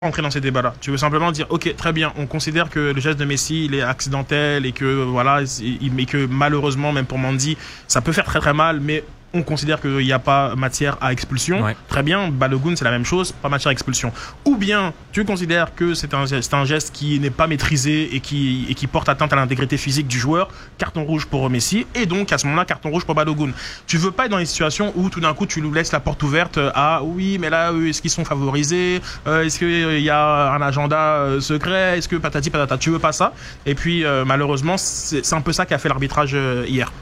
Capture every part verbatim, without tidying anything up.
rentrer dans ces débats-là. Tu veux simplement dire, ok, très bien, on considère que le geste de Messi, il est accidentel et que voilà, il, mais que malheureusement, même pour Mendy, ça peut faire très très mal, mais on considère qu'il n'y a pas matière à expulsion. Ouais. Très bien, Balogun, c'est la même chose, pas matière à expulsion. Ou bien, tu considères que c'est un, c'est un geste qui n'est pas maîtrisé et qui, et qui porte atteinte à l'intégrité physique du joueur, carton rouge pour Messi, et donc à ce moment-là, carton rouge pour Balogun. Tu veux pas être dans une situation où tout d'un coup, tu nous laisses la porte ouverte à oui, mais là, est-ce qu'ils sont favorisés, euh, est-ce qu'il y a un agenda secret, est-ce que patati patata, tu veux pas ça. Et puis, euh, malheureusement, c'est, c'est un peu ça qu'a fait l'arbitrage hier.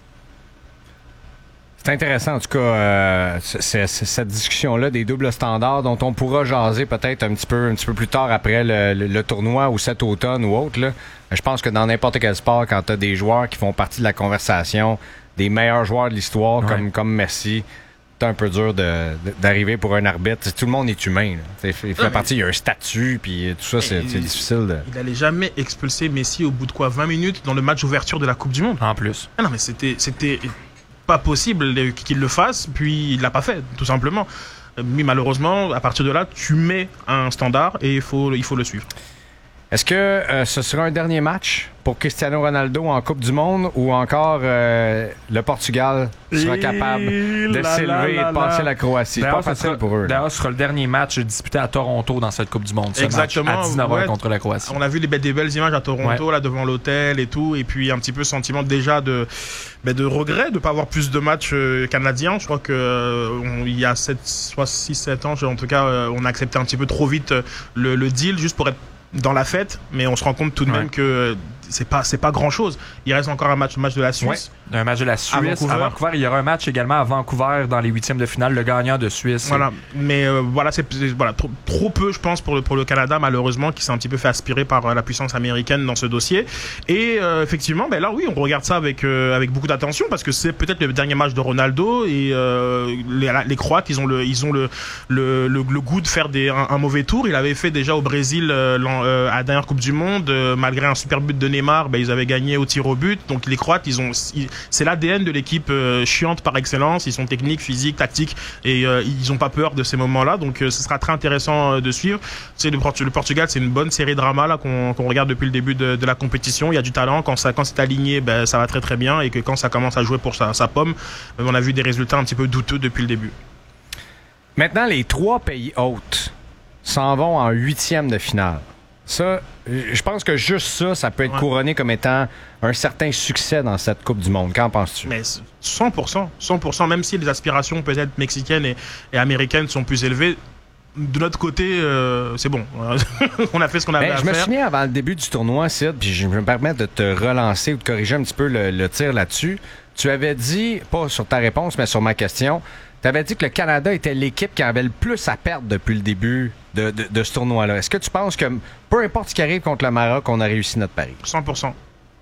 C'est intéressant, en tout cas, euh, c'est, c'est cette discussion-là des doubles standards dont on pourra jaser peut-être un petit peu, un petit peu plus tard après le, le, le tournoi ou cet automne ou autre. Là. Je pense que dans n'importe quel sport, quand tu as des joueurs qui font partie de la conversation, des meilleurs joueurs de l'histoire ouais. comme, comme Messi, c'est un peu dur de, de, d'arriver pour un arbitre. Tout le monde est humain. Là. Il fait non, partie, il y a un statut, puis tout ça, c'est, il, c'est difficile. De... Il n'allait jamais expulser Messi au bout de quoi vingt minutes dans le match d'ouverture de la Coupe du Monde. En plus. Ah non, mais c'était... c'était... pas possible qu'il le fasse, puis il l'a pas fait, tout simplement. Mais malheureusement, à partir de là, tu mets un standard et il faut, il faut le suivre. Est-ce que euh, ce sera un dernier match pour Cristiano Ronaldo en Coupe du Monde ou encore euh, le Portugal sera capable de la, s'élever la, la, et de passer la Croatie? C'est pas facile sera, pour eux. D'ailleurs, ce sera le dernier match disputé à Toronto dans cette Coupe du Monde. Ce Exactement. Match à dix-neuf heures ouais, contre la Croatie. On a vu les belles, des belles images à Toronto, ouais. là, devant l'hôtel et tout, et puis un petit peu sentiment déjà de, ben, de regret de ne pas avoir plus de matchs euh, canadiens. Je crois qu'il euh, y a six sept ans, en tout cas, euh, on a accepté un petit peu trop vite le, le deal juste pour être dans la fête, mais on se rend compte tout de ouais. même que c'est pas c'est pas grand chose. Il reste encore un match match de la Suisse. Ouais. Un match de la Suisse à Vancouver. à Vancouver. Il y aura un match également à Vancouver dans les huitièmes de finale, le gagnant de Suisse. Voilà, et... mais euh, voilà c'est, c'est voilà trop, trop peu je pense pour le pour le Canada malheureusement qui s'est un petit peu fait aspirer par euh, la puissance américaine dans ce dossier. Et euh, effectivement, ben là oui, on regarde ça avec euh, avec beaucoup d'attention parce que c'est peut-être le dernier match de Ronaldo et euh, les, les Croates ils ont le ils ont le le, le, le goût de faire des un, un mauvais tour. Il avait fait déjà au Brésil euh, euh, à la dernière Coupe du Monde euh, malgré un super but de Neymar, ben ils avaient gagné au tir au but. Donc les Croates, ils ont ils, c'est l'A D N de l'équipe euh, chiante par excellence. Ils sont techniques, physiques, tactiques et euh, ils ont pas peur de ces moments-là. Donc euh, ce sera très intéressant euh, de suivre. C'est le, le Portugal, c'est une bonne série drama là qu'on, qu'on regarde depuis le début de, de la compétition. Il y a du talent. Quand ça quand c'est aligné, ben ça va très très bien et que quand ça commence à jouer pour sa, sa pomme, ben, on a vu des résultats un petit peu douteux depuis le début. Maintenant, les trois pays hôtes s'en vont en huitième de finale. Ça, je pense que juste ça, ça peut être ouais. couronné comme étant un certain succès dans cette Coupe du Monde. Qu'en penses-tu? Mais cent pour cent, cent pour cent, même si les aspirations peut-être mexicaines et, et américaines sont plus élevées, de notre côté, euh, c'est bon. On a fait ce qu'on avait ben, à je faire. Je me souviens avant le début du tournoi, Sid, puis je me permets de te relancer ou de corriger un petit peu le, le tir là-dessus. Tu avais dit, pas sur ta réponse, mais sur ma question, tu avais dit que le Canada était l'équipe qui avait le plus à perdre depuis le début de, de, de ce tournoi-là. Est-ce que tu penses que, peu importe ce qui arrive contre le Maroc, on a réussi notre pari? cent pour cent.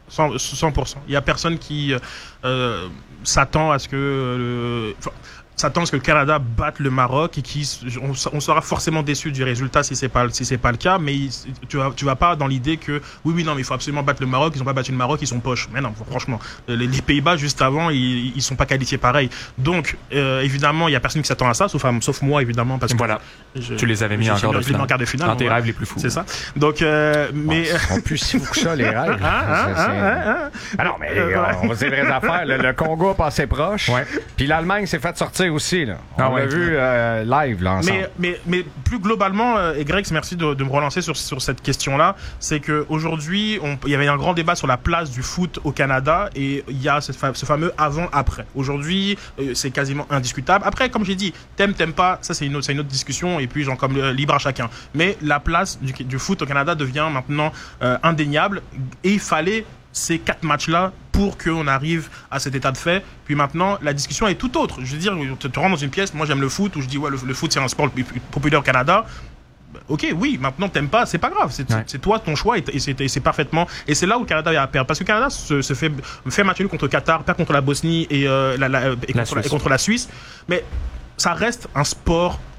cent pour cent. Il n'y a personne qui euh, s'attend à ce que... Euh, s'attend à ce que le Canada batte le Maroc et qui on, on sera forcément déçu du résultat si c'est pas si c'est pas le cas, mais il, tu vas tu vas pas dans l'idée que oui oui non mais il faut absolument battre le Maroc, ils ont pas battu le Maroc, ils sont poches. Mais non, franchement, les, les Pays-Bas juste avant ils, ils sont pas qualifiés pareil. Donc euh, évidemment il y a personne qui s'attend à ça, sauf sauf moi évidemment parce que voilà. Je, tu les avais mis en quart de finale. En quart de finale dans tes rêves les plus fous. C'est ça. Donc euh, mais oh, ils sont plus si fous que ça les rêves. Ah, ah, ah, ah, ah. Ah non mais euh, on va dire les vraies affaires. Le, le Congo a passé proche. Ouais. Puis l'Allemagne s'est fait sortir aussi là. On ah l'a ouais, vu euh, live là ensemble. Mais, mais, mais plus globalement, euh, et Greg, merci de, de me relancer sur, sur cette question-là, c'est qu'aujourd'hui, il y avait un grand débat sur la place du foot au Canada et il y a ce, ce fameux avant-après. Aujourd'hui, euh, c'est quasiment indiscutable. Après, comme j'ai dit, t'aimes, t'aimes pas, ça c'est une autre, c'est une autre discussion et puis genre comme euh, libre à chacun. Mais la place du, du foot au Canada devient maintenant euh, indéniable et il fallait ces quatre matchs-là pour qu'on arrive à cet état de fait. Puis maintenant, la discussion est tout autre. Je veux dire, tu te rends dans une pièce, moi j'aime le foot, où je dis, ouais, le, le foot c'est un sport populaire au Canada. Ok, oui, maintenant t'aimes pas, c'est pas grave, c'est, ouais. c'est toi ton choix et, et, c'est, et c'est parfaitement. Et c'est là où le Canada a à perdre. Parce que le Canada se, se fait, fait match nul contre le Qatar, perd contre la Bosnie et, euh, la, la, et, la contre la, et contre la Suisse. Mais ça reste un sport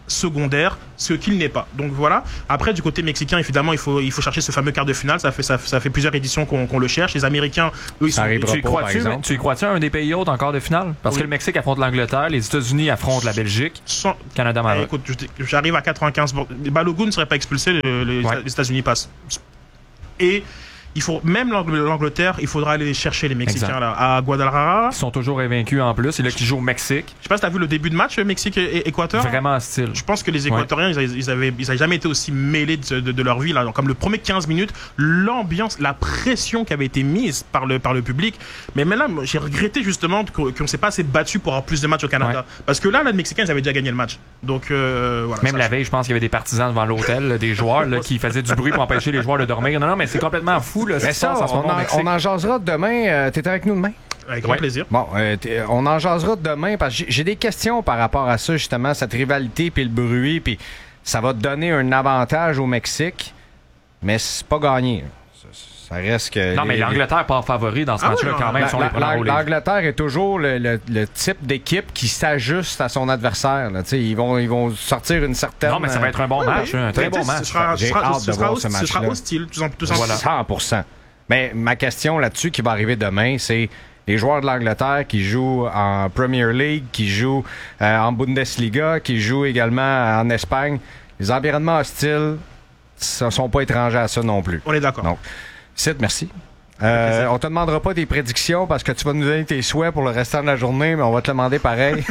secondaire, ce qu'il n'est pas. Donc voilà. Après, du côté mexicain, évidemment, il faut, il faut chercher ce fameux quart de finale. Ça fait, ça, ça fait plusieurs éditions qu'on, qu'on le cherche. Les Américains, eux, ils ça sont... Tu y crois-tu, tu y crois-tu un des pays hauts en quart de finale? Parce oui. que le Mexique affronte l'Angleterre, les États-Unis affrontent la Belgique, Sans... Canada, Maroc. Eh, écoute, j'arrive à quatre-vingt-quinze. Balogun ne serait pas expulsé, les, les, ouais. les États-Unis passent. Et il faut, même l'Angleterre, il faudra aller chercher les Mexicains là, à Guadalajara. Ils sont toujours invaincus en plus. C'est là qu'ils jouent au Mexique. Je sais pas si t'as vu le début de match Mexique-Équateur. Vraiment hostile. Je pense que les Équatoriens, ouais. ils, ils, avaient, ils avaient jamais été aussi mêlés de, de, de leur vie. Là. Donc, comme le premier quinze minutes, l'ambiance, la pression qui avait été mise par le, par le public. Mais maintenant, j'ai regretté justement qu'on ne s'est pas assez battu pour avoir plus de matchs au Canada. Ouais. Parce que là, là, les Mexicains, ils avaient déjà gagné le match. Donc, euh, voilà. Même ça, la veille, je pense qu'il y avait des partisans devant l'hôtel, des joueurs là, qui faisaient du bruit pour empêcher les joueurs de dormir. Non, non, mais c'est complètement fou. Là, mais ça, on, en, on en jasera demain. Euh, T'es avec nous demain? Avec grand ouais. plaisir. Bon, euh, on en jasera demain parce que j'ai des questions par rapport à ça, justement, cette rivalité puis le bruit, puis ça va te donner un avantage au Mexique, mais c'est pas gagné. Ça, ça reste que... Non, les, mais l'Angleterre part favori dans ce ah match-là oui, quand même. La, la, la, L'Angleterre est toujours le, le, le type d'équipe qui s'ajuste à son adversaire. Là. Ils, vont, ils vont sortir une certaine... Non, mais ça va être un bon oui, match, oui. un très bon match. Ce sera, j'ai ce sera, hâte ce de sera, voir ce match-là. Ce sera hostile, tout, tout voilà. cent pour cent. Mais ma question là-dessus qui va arriver demain, c'est les joueurs de l'Angleterre qui jouent en Premier League, qui jouent euh, en Bundesliga, qui jouent également en Espagne. Les environnements hostiles ne sont pas étrangers à ça non plus. On est d'accord. Donc, Sid, merci. Euh, on te demandera pas des prédictions parce que tu vas nous donner tes souhaits pour le restant de la journée, mais on va te demander pareil.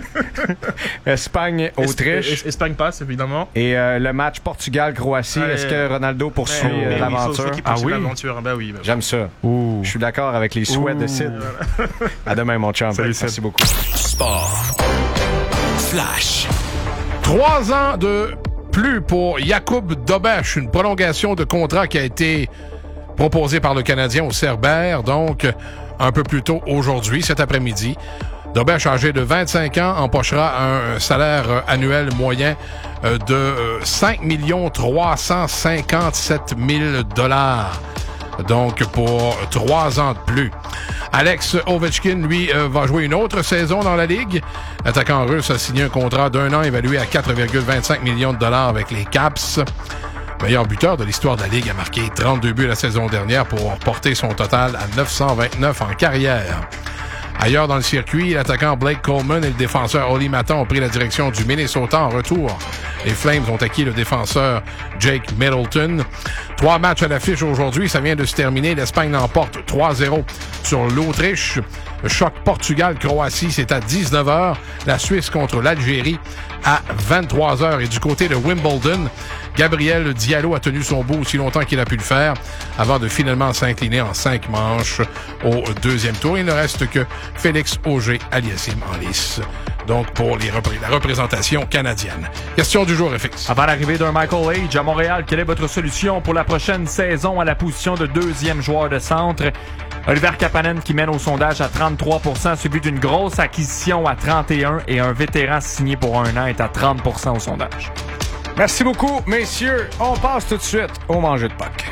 Espagne, Autriche. Es- Espagne passe, évidemment. Et euh, le match Portugal-Croatie, ouais, est-ce que Ronaldo poursuit ouais, euh, l'aventure? Il faut, faut ah oui? l'aventure. Ben oui, ben J'aime ça. Ouh. Je suis d'accord avec les souhaits Ouh. de Sid. À demain, mon chum. Salut, Merci Sid. beaucoup. Sport. Flash. Trois ans de plus pour Jakub Dobeš, une prolongation de contrat qui a été proposée par le Canadien au Cerbère, donc un peu plus tôt aujourd'hui, cet après-midi. Dobeš, âgé de vingt-cinq ans, empochera un salaire annuel moyen de cinq millions trois cent cinquante-sept mille dollars. Donc, pour trois ans de plus. Alex Ovechkin, lui, euh, va jouer une autre saison dans la Ligue. L'attaquant russe a signé un contrat d'un an évalué à quatre virgule vingt-cinq millions de dollars avec les Caps. Meilleur buteur de l'histoire de la Ligue, a marqué trente-deux buts la saison dernière pour porter son total à neuf cent vingt-neuf en carrière. Ailleurs dans le circuit, l'attaquant Blake Coleman et le défenseur Oli Maton ont pris la direction du Minnesota en retour. Les Flames ont acquis le défenseur Jake Middleton. Trois matchs à l'affiche aujourd'hui, ça vient de se terminer. L'Espagne l'emporte trois zéro sur l'Autriche. Le choc Portugal-Croatie, c'est à dix-neuf heures. La Suisse contre l'Algérie à vingt-trois heures. Et du côté de Wimbledon, Gabriel Diallo a tenu son bout aussi longtemps qu'il a pu le faire avant de finalement s'incliner en cinq manches au deuxième tour. Il ne reste que Félix Auger-Aliassime en lice. Donc, pour les repré- la représentation canadienne. Question du jour, F X. Avant l'arrivée d'un Michael Age à Montréal, quelle est votre solution pour la prochaine saison à la position de deuxième joueur de centre? Oliver Kapanen qui mène au sondage à trente-trois pour cent, suivi d'une grosse acquisition à trente et un et un vétéran signé pour un an est à trente pour cent au sondage. Merci beaucoup, messieurs. On passe tout de suite au manger de Pâques.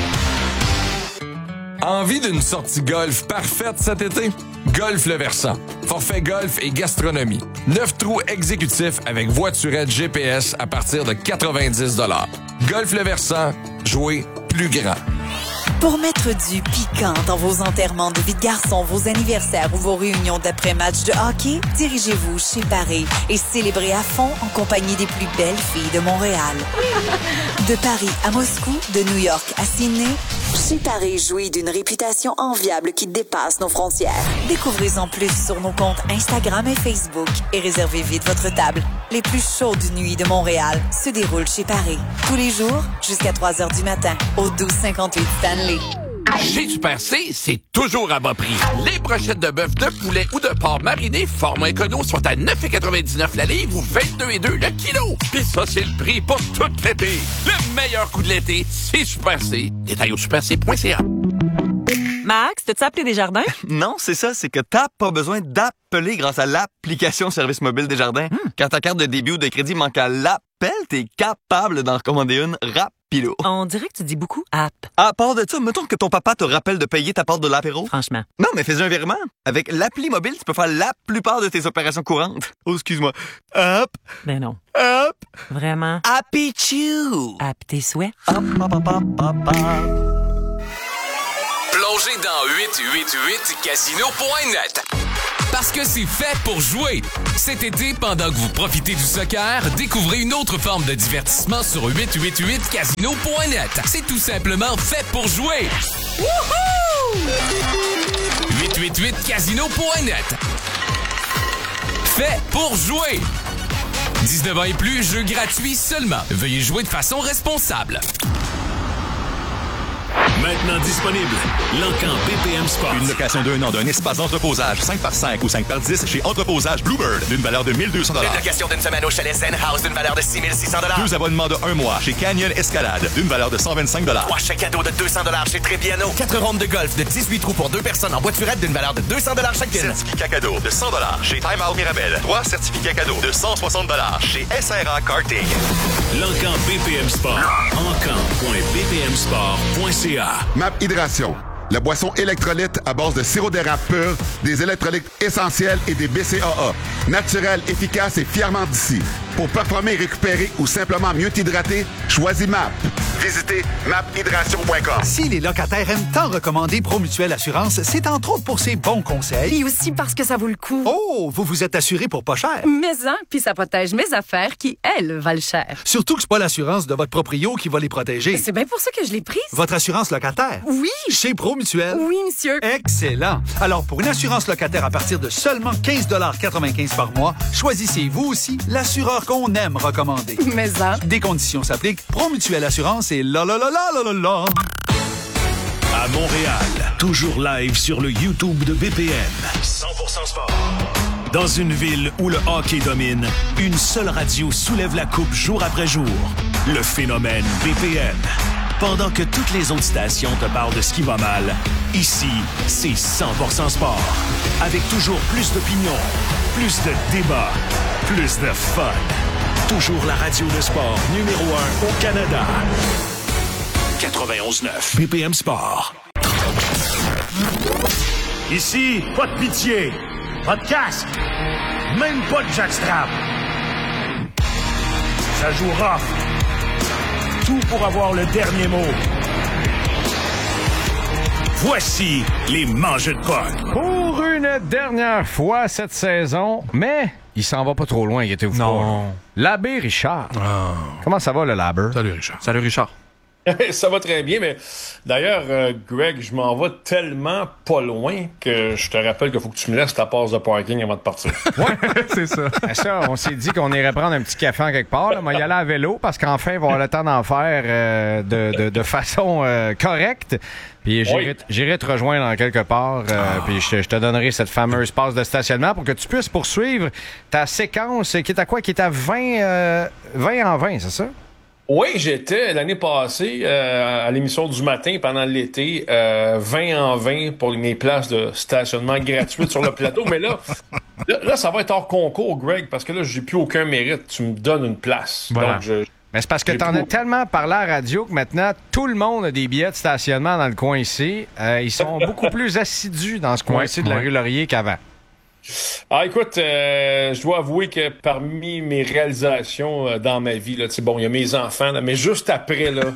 Envie d'une sortie golf parfaite cet été? Golf Le Versant. Forfait golf et gastronomie. Neuf trous exécutifs avec voiturette G P S à partir de quatre-vingt-dix dollars. Golf Le Versant. Jouer plus grand. Pour mettre du piquant dans vos enterrements de vie de garçon, vos anniversaires ou vos réunions d'après-match de hockey, dirigez-vous chez Paris et célébrez à fond en compagnie des plus belles filles de Montréal. De Paris à Moscou, de New York à Sydney, chez Paris jouit d'une réputation enviable qui dépasse nos frontières. Découvrez-en plus sur nos comptes Instagram et Facebook et réservez vite votre table. Les plus chaudes nuits de Montréal se déroulent chez Paris. Tous les jours, jusqu'à trois heures du matin, au douze cinquante-huit Stanley. Chez Super C, c'est toujours à bas prix. Les brochettes de bœuf, de poulet ou de porc mariné format écono sont à neuf virgule quatre-vingt-dix-neuf la livre ou vingt-deux virgule deux le kilo. Puis ça, c'est le prix pour tout l'été. Le meilleur coup de l'été, c'est Super C. Détail au super c point c a. Max, t'as-tu appelé Desjardins? Non, c'est ça, c'est que t'as pas besoin d'appeler grâce à l'application Service mobile Desjardins. Hmm. Quand ta carte de débit ou de crédit manque à l'app, rappelle, t'es capable d'en recommander une rapido. On dirait que tu dis beaucoup app. À part de ça, mettons que ton papa te rappelle de payer ta part de l'apéro. Franchement. Non, mais fais un virement. Avec l'appli mobile, tu peux faire la plupart de tes opérations courantes. Oh, excuse-moi. Hop, Ben non. hop, Vraiment. happy chew. App tes souhaits. Hop, hop, hop, hop, hop, hop. Plongez dans huit huit huit casino point net. Parce que c'est fait pour jouer. Cet été, pendant que vous profitez du soccer, découvrez une autre forme de divertissement sur huit huit huit casino point net. C'est tout simplement fait pour jouer. Wouhou! huit huit huit casino point net. Fait pour jouer. dix-neuf ans et plus, jeu gratuit seulement. Veuillez jouer de façon responsable. Maintenant disponible, l'Encan B P M Sport. Une location d'un an d'un espace d'entreposage cinq par cinq ou cinq par dix chez Entreposage Bluebird d'une valeur de mille deux cents dollars. Une location d'une semaine au chalet Zen House d'une valeur de six mille six cents dollars. Deux abonnements de un mois chez Canyon Escalade d'une valeur de cent vingt-cinq dollars. Trois chèques cadeaux de deux cents dollars chez Trébiano. Quatre rondes de golf de dix-huit trous pour deux personnes en voiturette d'une valeur de deux cents dollars chacune. Certificat cadeau de cent dollars chez Time Out Mirabel. Trois certificats cadeaux de cent soixante dollars chez S R A Karting. L'Encan B P M Sport. encan point b p m sport point c a. Map Hydration, la boisson électrolyte à base de sirop d'érable pur, des électrolytes essentiels et des B C A A. Naturel, efficace et fièrement d'ici. Pour performer, récupérer ou simplement mieux t'hydrater, choisis M A P. Visitez map hydration point com. Si les locataires aiment tant recommander Promutuelle Assurance, c'est entre autres pour ses bons conseils. Et aussi parce que ça vaut le coup. Oh, vous vous êtes assuré pour pas cher. Mais hein, puis ça protège mes affaires qui, elles, valent cher. Surtout que c'est pas l'assurance de votre proprio qui va les protéger. C'est bien pour ça que je l'ai prise. Votre assurance locataire? Oui. Chez Promutuelle? Oui, monsieur. Excellent. Alors, pour une assurance locataire à partir de seulement quinze quatre-vingt-quinze par mois, choisissez vous aussi l'assureur qu'on aime recommander. Mais hein. Des conditions s'appliquent. Promutuelle Assurance et là, là, là, là, là, là, là. À Montréal, toujours live sur le YouTube de B P M. cent pour cent sport. Dans une ville où le hockey domine, une seule radio soulève la coupe jour après jour. Le phénomène B P M. Pendant que toutes les autres stations te parlent de ce qui va mal, ici, c'est cent pour cent sport. Avec toujours plus d'opinions, plus de débats, plus de fun. Toujours la radio de sport numéro un au Canada. quatre-vingt-onze neuf B P M Sport. Ici, pas de pitié, pas de casque, même pas de jackstrap. Ça joue rough. Tout pour avoir le dernier mot. Voici les mangeux de poc. Pour une dernière fois cette saison, mais il s'en va pas trop loin, inquiétez-vous pas. Non. L'abbé Richard. Oh. Comment ça va, le Labber? Salut, Richard. Salut, Richard. Ça va très bien, mais d'ailleurs, euh, Greg, je m'en vais tellement pas loin que je te rappelle qu'il faut que tu me laisses ta passe de parking avant de partir. Ouais, c'est ça. ça, on s'est dit qu'on irait prendre un petit café en quelque part. Là. Moi, y aller à vélo parce qu'enfin, il va avoir le temps d'en faire euh, de, de, de façon euh, correcte. Puis j'irai, oui. j'irai te rejoindre en quelque part. Euh, ah. Puis je, je te donnerai cette fameuse passe de stationnement pour que tu puisses poursuivre ta séquence qui est à quoi? Qui est à vingt, euh, vingt en vingt, c'est ça? Oui, j'étais l'année passée euh, à l'émission du matin pendant l'été, euh, vingt en vingt pour mes places de stationnement gratuites sur le plateau. Mais là, là, là, ça va être hors concours, Greg, parce que là, j'ai plus aucun mérite. Tu me donnes une place. Voilà. Donc, je, Mais c'est parce que t'en as tellement parlé à la radio que maintenant, tout le monde a des billets de stationnement dans le coin ici. Euh, ils sont beaucoup plus assidus dans ce coin-ci de la rue Laurier qu'avant. Ah, écoute, euh, je dois avouer que parmi mes réalisations euh, dans ma vie, là, bon, il y a mes enfants, là, mais juste après, là,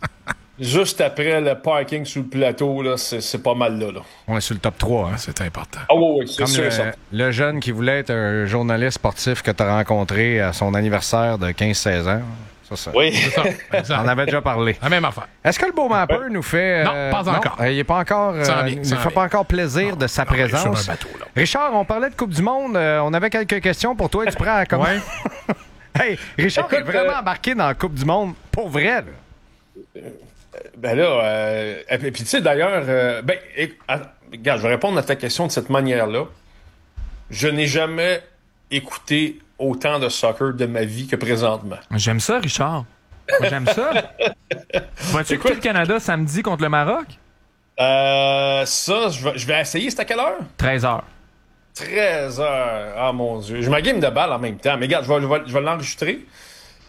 juste après le parking sur le plateau, là, c'est, c'est pas mal là, là. On est sur le top trois, hein? C'est important. Ah oui, oui, c'est Comme sûr le, ça. Le jeune qui voulait être un journaliste sportif que tu as rencontré à son anniversaire de quinze seize ans. Ça, ça. Oui. C'est ça. On avait déjà parlé. La même affaire. Est-ce que le beau mapper nous fait... Non, euh, pas encore. Non, il n'est pas encore... Euh, Ça vient, il ça ne fait vient. pas encore plaisir non, de sa non, présence. sur un bateau, là. Richard, on parlait de Coupe du Monde. Euh, on avait quelques questions pour toi. Es-tu prêt à comment? Ouais. Hey, Richard Écoute, est vraiment euh... embarqué dans la Coupe du Monde. Pour vrai, là. Euh, ben là, euh, et puis tu sais, d'ailleurs, euh, ben, et, ah, regarde, je vais répondre à ta question de cette manière-là. Je n'ai jamais écouté autant de soccer de ma vie que présentement. J'aime ça, Richard. Moi, j'aime ça. Vas-tu écouter le Canada samedi contre le Maroc? Euh, ça, je vais, je vais essayer. C'est à quelle heure? treize heures. treize heures. Ah, mon Dieu. Je me game de balle en même temps. Mais regarde, je vais, je vais, je vais l'enregistrer.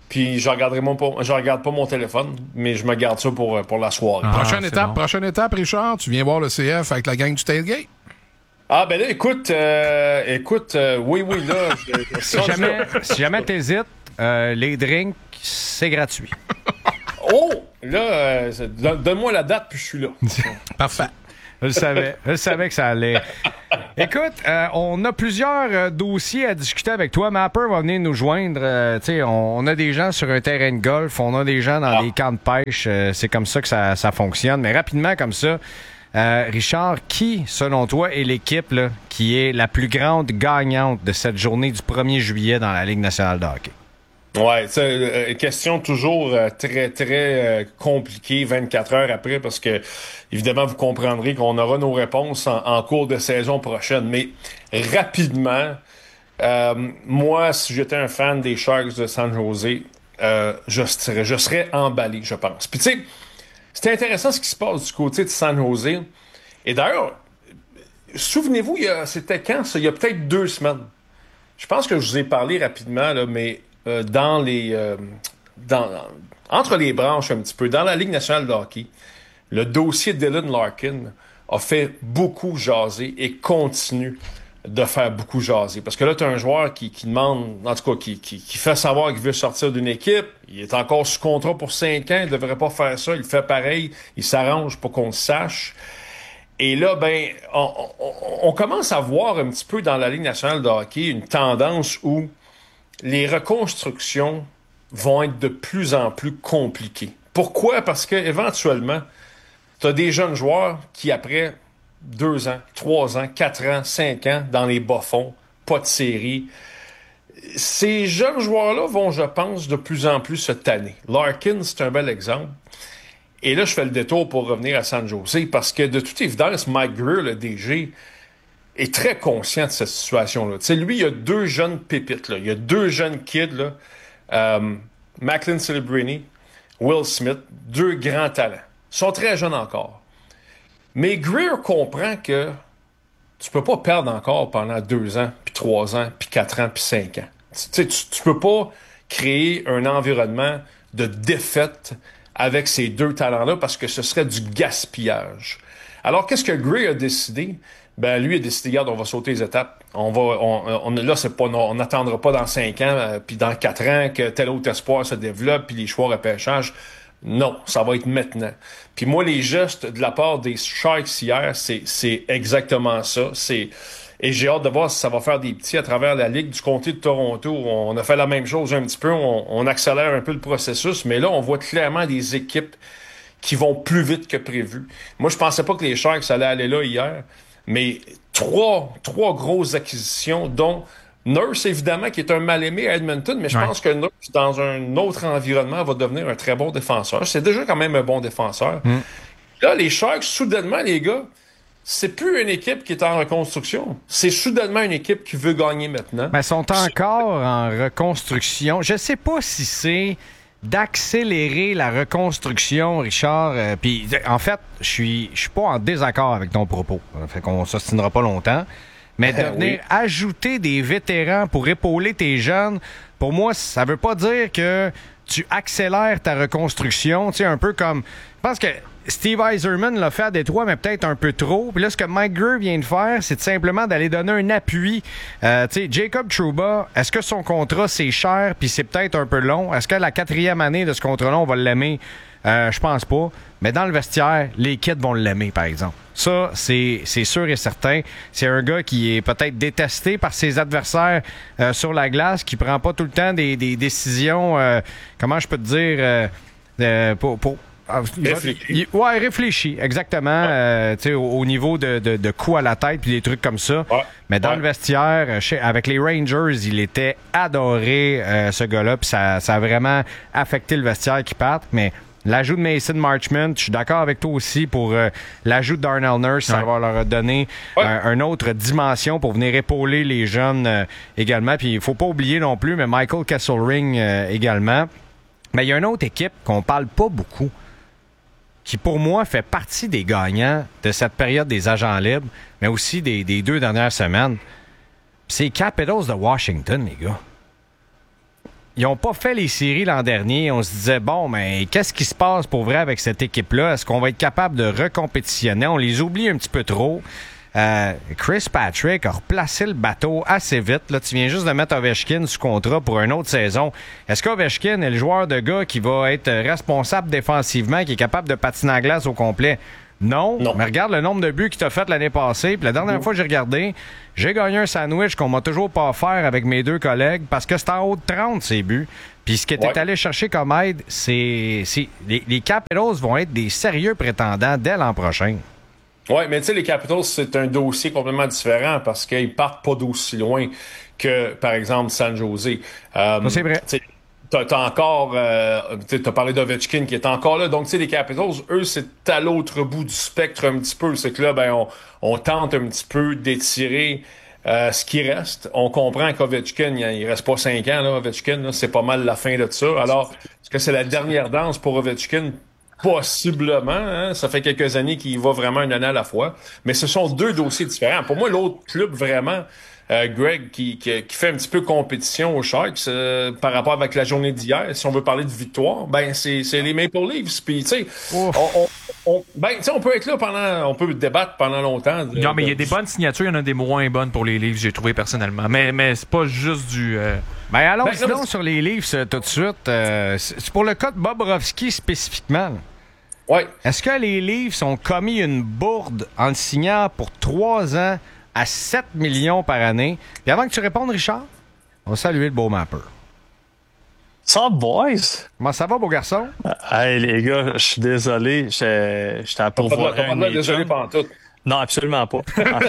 Puis je regarderai mon, je regarde pas mon téléphone, mais je me garde ça pour, pour la soirée. Ah, prochaine étape, bon. prochaine étape, Richard, tu viens voir le C F avec la gang du Tailgate? Ah ben là, écoute, euh, écoute, euh, oui, oui, là. Je, je, si, jamais, si jamais t'hésites, euh, les drinks, c'est gratuit. Oh! Là, euh, donne-moi la date, puis je suis là. Parfait. Je le savais. Je savais que ça allait. Écoute, euh, on a plusieurs euh, dossiers à discuter avec toi. Mapper va venir nous joindre. Euh, tu sais, on, on a des gens sur un terrain de golf, on a des gens dans ah. des camps de pêche. Euh, c'est comme ça que ça, ça fonctionne. Mais rapidement, comme ça, euh, Richard, qui, selon toi, est l'équipe là, qui est la plus grande gagnante de cette journée du premier juillet dans la Ligue nationale de hockey? Ouais, c'est euh, question toujours euh, très, très euh, compliquée vingt-quatre heures après parce que, évidemment, vous comprendrez qu'on aura nos réponses en, en cours de saison prochaine. Mais rapidement, euh, moi, si j'étais un fan des Sharks de San Jose, euh, je, serais, je serais emballé, je pense. Puis tu sais, c'est intéressant ce qui se passe du côté de San Jose. Et d'ailleurs, souvenez-vous, il y a, c'était quand ça? Il y a peut-être deux semaines. Je pense que je vous ai parlé rapidement, là, mais... Euh, dans les euh, dans, entre les branches un petit peu, dans la Ligue nationale de hockey, le dossier Dylan Larkin a fait beaucoup jaser et continue de faire beaucoup jaser. Parce que là, tu as un joueur qui, qui demande, en tout cas, qui, qui, qui fait savoir qu'il veut sortir d'une équipe. Il est encore sous contrat pour cinq ans. Il devrait pas faire ça. Il fait pareil. Il s'arrange pour qu'on le sache. Et là, ben, on, on, on commence à voir un petit peu dans la Ligue nationale de hockey une tendance où les reconstructions vont être de plus en plus compliquées. Pourquoi? Parce que éventuellement, tu as des jeunes joueurs qui, après deux ans, trois ans, quatre ans, cinq ans, dans les bas-fonds, pas de série, ces jeunes joueurs-là vont, je pense, de plus en plus se tanner. Larkin, c'est un bel exemple. Et là, je fais le détour pour revenir à San Jose, parce que de toute évidence, Mike Grier, le D G, est très conscient de cette situation-là. Tu sais, lui, il y a deux jeunes pépites, là. Il y a deux jeunes kids, là. Euh, Macklin Celebrini, Will Smith, deux grands talents. Ils sont très jeunes encore. Mais Grier comprend que tu peux pas perdre encore pendant deux ans, puis trois ans, puis quatre ans, puis cinq ans. Tu sais, tu, tu peux pas créer un environnement de défaite avec ces deux talents-là parce que ce serait du gaspillage. Alors, qu'est-ce que Grier a décidé? Ben, lui a décidé, regarde, on va sauter les étapes. On va, on, on là, c'est pas, on n'attendra pas dans cinq ans, euh, puis dans quatre ans que tel autre espoir se développe, puis les choix repêchage. Non, ça va être maintenant. Puis moi, les gestes de la part des Sharks hier, c'est, c'est exactement ça. C'est, et j'ai hâte de voir si ça va faire des petits à travers la Ligue du comté de Toronto. On a fait la même chose un petit peu. On, on accélère un peu le processus, mais là, on voit clairement des équipes qui vont plus vite que prévu. Moi, je pensais pas que les Sharks allaient aller là hier. Mais trois, trois grosses acquisitions, dont Nurse, évidemment, qui est un mal-aimé à Edmonton, mais je ouais. pense que Nurse, dans un autre environnement, va devenir un très bon défenseur. C'est déjà quand même un bon défenseur. Mm. Là, les Sharks, soudainement, les gars, c'est plus une équipe qui est en reconstruction. C'est soudainement une équipe qui veut gagner maintenant. Mais ils sont encore en reconstruction. Je sais pas si c'est d'accélérer la reconstruction, Richard. Euh, Puis, en fait, je suis je suis pas en désaccord avec ton propos. Fait qu'on s'ostinera pas longtemps. Mais de venir oui. ajouter des vétérans pour épauler tes jeunes, pour moi, ça veut pas dire que tu accélères ta reconstruction. Tu sais, un peu comme... Je pense que Steve Yzerman l'a fait à Détroit, mais peut-être un peu trop. Puis là, ce que Mike Grier vient de faire, c'est simplement d'aller donner un appui. Euh, tu sais, Jacob Trouba, est-ce que son contrat, c'est cher puis c'est peut-être un peu long? Est-ce que la quatrième année de ce contrat-là, on va l'aimer? Euh, je pense pas. Mais dans le vestiaire, les kids vont l'aimer, par exemple. Ça, c'est, c'est sûr et certain. C'est un gars qui est peut-être détesté par ses adversaires euh, sur la glace, qui prend pas tout le temps des, des décisions, euh, comment je peux te dire, euh, euh, pour... pour Réfléchi. Ouais, réfléchi, exactement. Ouais. Euh, tu sais, au, au niveau de, de, de coups à la tête puis des trucs comme ça. Ouais. Mais dans ouais. le vestiaire, chez, avec les Rangers, il était adoré, euh, ce gars-là. Puis ça, ça a vraiment affecté le vestiaire qui part. Mais l'ajout de Mason Marchment, je suis d'accord avec toi aussi pour euh, l'ajout de Darnell Nurse. Ça ouais. va leur donner ouais. euh, une autre dimension pour venir épauler les jeunes euh, également. Puis il faut pas oublier non plus, mais Michael Kesselring euh, également. Mais il y a une autre équipe qu'on parle pas beaucoup, qui pour moi fait partie des gagnants de cette période des agents libres, mais aussi des, des deux dernières semaines. C'est les Capitals de Washington, les gars. ils n'ont pas fait les séries l'an dernier. On se disait, bon, mais qu'est-ce qui se passe pour vrai avec cette équipe-là? Est-ce qu'on va être capable de recompétitionner? On les oublie un petit peu trop. Euh, Chris Patrick a replacé le bateau assez vite. Là, tu viens juste de mettre Ovechkin sous contrat pour une autre saison. Est-ce qu'Ovechkin est le joueur de gars qui va être responsable défensivement, qui est capable de patiner à glace au complet? Non. non. Mais regarde le nombre de buts qu'il t'a fait l'année passée. Puis la dernière non. fois que j'ai regardé, j'ai gagné un sandwich qu'on m'a toujours pas offert avec mes deux collègues parce que c'est en haut de trente, ces buts. Puis ce que tu es ouais. allé chercher comme aide, c'est... c'est les, les Capitals vont être des sérieux prétendants dès l'an prochain. Oui, mais tu sais, les Capitals, c'est un dossier complètement différent parce qu'ils partent pas d'aussi loin que, par exemple, San Jose. Euh, c'est vrai. T'as, t'as encore, euh, t'as parlé d'Ovechkin qui est encore là. Donc, tu sais, les Capitals, eux, c'est à l'autre bout du spectre un petit peu. C'est que là, ben, on, on tente un petit peu d'étirer euh, ce qui reste. On comprend qu'Ovechkin, il reste pas cinq ans, là, Ovechkin, là, c'est pas mal la fin de ça. Alors, est-ce que c'est la dernière danse pour Ovechkin? Possiblement, hein? Ça fait quelques années qu'il va vraiment une année à la fois. Mais ce sont deux dossiers différents. Pour moi, l'autre club vraiment, euh, Greg, qui, qui, qui fait un petit peu compétition aux Sharks euh, par rapport avec la journée d'hier, si on veut parler de victoire, ben c'est, c'est les Maple Leafs. Puis, tu sais, on, on, on, ben, tu sais, on peut être là pendant, on peut débattre pendant longtemps. De, non, mais il de, y a des bonnes signatures, il y en a des moins bonnes pour les Leafs, j'ai trouvé personnellement. Mais, mais c'est pas juste du... Euh... Ben allons ben, sinon sur les Leafs euh, tout de suite. Euh, c'est pour le cas de Bobrovsky spécifiquement. Oui. Est-ce que les Leafs ont commis une bourde en le signant pour trois ans à sept millions par année? Puis avant que tu répondes, Richard, on va saluer le beau mapper. Ça, boys? Comment ça va, beau garçon? Hey, les gars, je suis désolé. J'étais, j'étais à pourvoir. T'as pas de désolé pendant tout. Non, absolument pas. En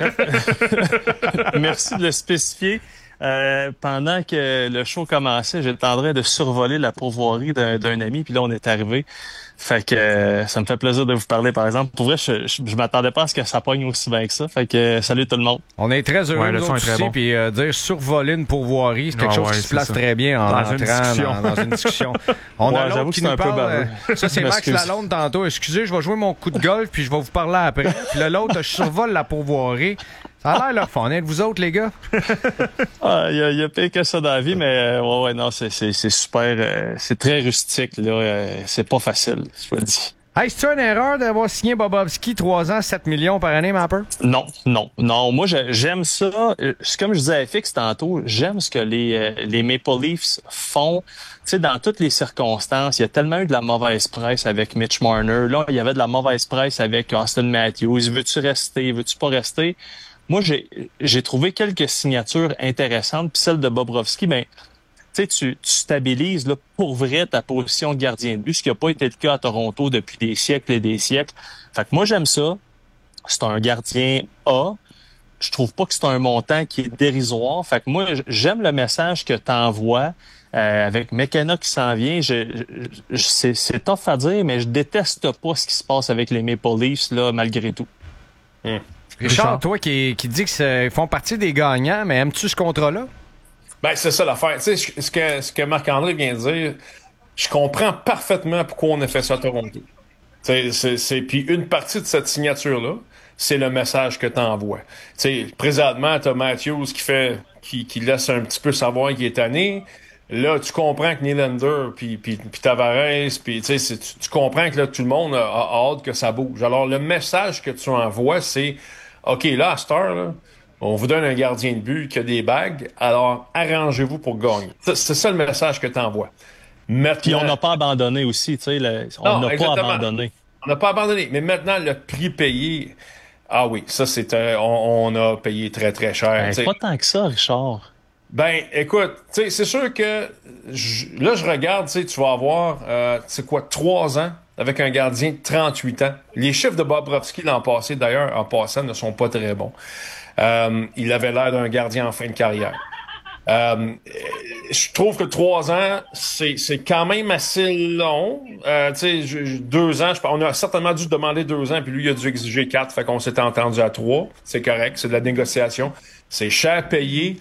fait, merci de le spécifier. Euh, pendant que le show commençait, j'étais en train de survoler la pourvoirie d'un, d'un ami, puis là, on est arrivé. Fait que euh, ça me fait plaisir de vous parler, par exemple. Pour vrai, je, je, je m'attendais pas à ce que ça pogne aussi bien que ça. Fait que euh, salut tout le monde. On est très heureux ouais, nous autres aussi, bon. Puis euh, dire survoler une pourvoirie, c'est quelque ah, chose ouais, qui se place ça. Très bien en dans entrant une dans, dans une discussion. On ouais, a l'autre qui nous parle. Euh, ça, c'est Max Lalonde tantôt. Excusez, je vais jouer mon coup de golf, puis je vais vous parler après. Puis là, l'autre, je survole la pourvoirie. Ça a l'air leur fun, hein, vous autres, les gars? Ah, il y a, y a pire que ça dans la vie, mais euh, ouais, ouais, non, c'est, c'est, c'est super, euh, c'est très rustique, là. Euh, c'est pas facile, je vous le dis. Hey, c'est-tu une erreur d'avoir signé Bobrovsky trois ans, sept millions par année, Mapper? Non, non, non. Moi, je, j'aime ça. Comme je disais à F X tantôt, j'aime ce que les, euh, les Maple Leafs font. Tu sais, dans toutes les circonstances, il y a tellement eu de la mauvaise presse avec Mitch Marner. Là, il y avait de la mauvaise presse avec Austin Matthews. Veux-tu rester? Veux-tu pas rester? Moi, j'ai, j'ai trouvé quelques signatures intéressantes. Puis celle de Bobrovsky, ben, tu sais, tu stabilises là, pour vrai ta position de gardien de but, ce qui n'a pas été le cas à Toronto depuis des siècles et des siècles. Fait que moi, j'aime ça. C'est un gardien A. Je trouve pas que c'est un montant qui est dérisoire. Fait que moi, j'aime le message que tu envoies euh, avec McKenna qui s'en vient. Je, je, c'est, c'est tough à dire, mais je déteste pas ce qui se passe avec les Maple Leafs, là, malgré tout. Mmh. Richard, toi qui, qui dis qu'ils font partie des gagnants, mais aimes-tu ce contrat-là? Ben, c'est ça l'affaire. Tu sais, ce que, ce que Marc-André vient de dire, je comprends parfaitement pourquoi on a fait ça à Toronto. C'est, c'est, c'est, puis une partie de cette signature-là, c'est le message que tu envoies. Tu sais, présentement, tu as Matthews qui fait, qui, qui laisse un petit peu savoir qu'il est tanné. Là, tu comprends que Nylander, puis, puis, puis Tavares, puis tu sais, tu, tu comprends que là, tout le monde a, a hâte que ça bouge. Alors, le message que tu envoies, c'est OK, là, à cette heure, là, on vous donne un gardien de but qui a des bagues, alors arrangez-vous pour gagner. C'est, c'est ça le message que tu envoies. Maintenant... Puis on n'a pas abandonné aussi, tu sais, le... on n'a pas abandonné. On n'a pas abandonné, mais maintenant, le prix payé, ah oui, ça, c'est un... on, on a payé très, très cher. Ben, pas tant que ça, Richard. Ben, écoute, tu sais, c'est sûr que je, là, je regarde, tu sais, tu vas avoir, euh, c'est quoi, trois ans avec un gardien de trente-huit ans. Les chiffres de Bobrovsky l'an passé, d'ailleurs, en passant, ne sont pas très bons. Euh, il avait l'air d'un gardien en fin de carrière. Euh, je trouve que trois ans, c'est, c'est quand même assez long. Euh, tu sais, deux ans, je, on a certainement dû demander deux ans, puis lui, il a dû exiger quatre, fait qu'on s'était entendu à trois. C'est correct, c'est de la négociation. C'est cher payé.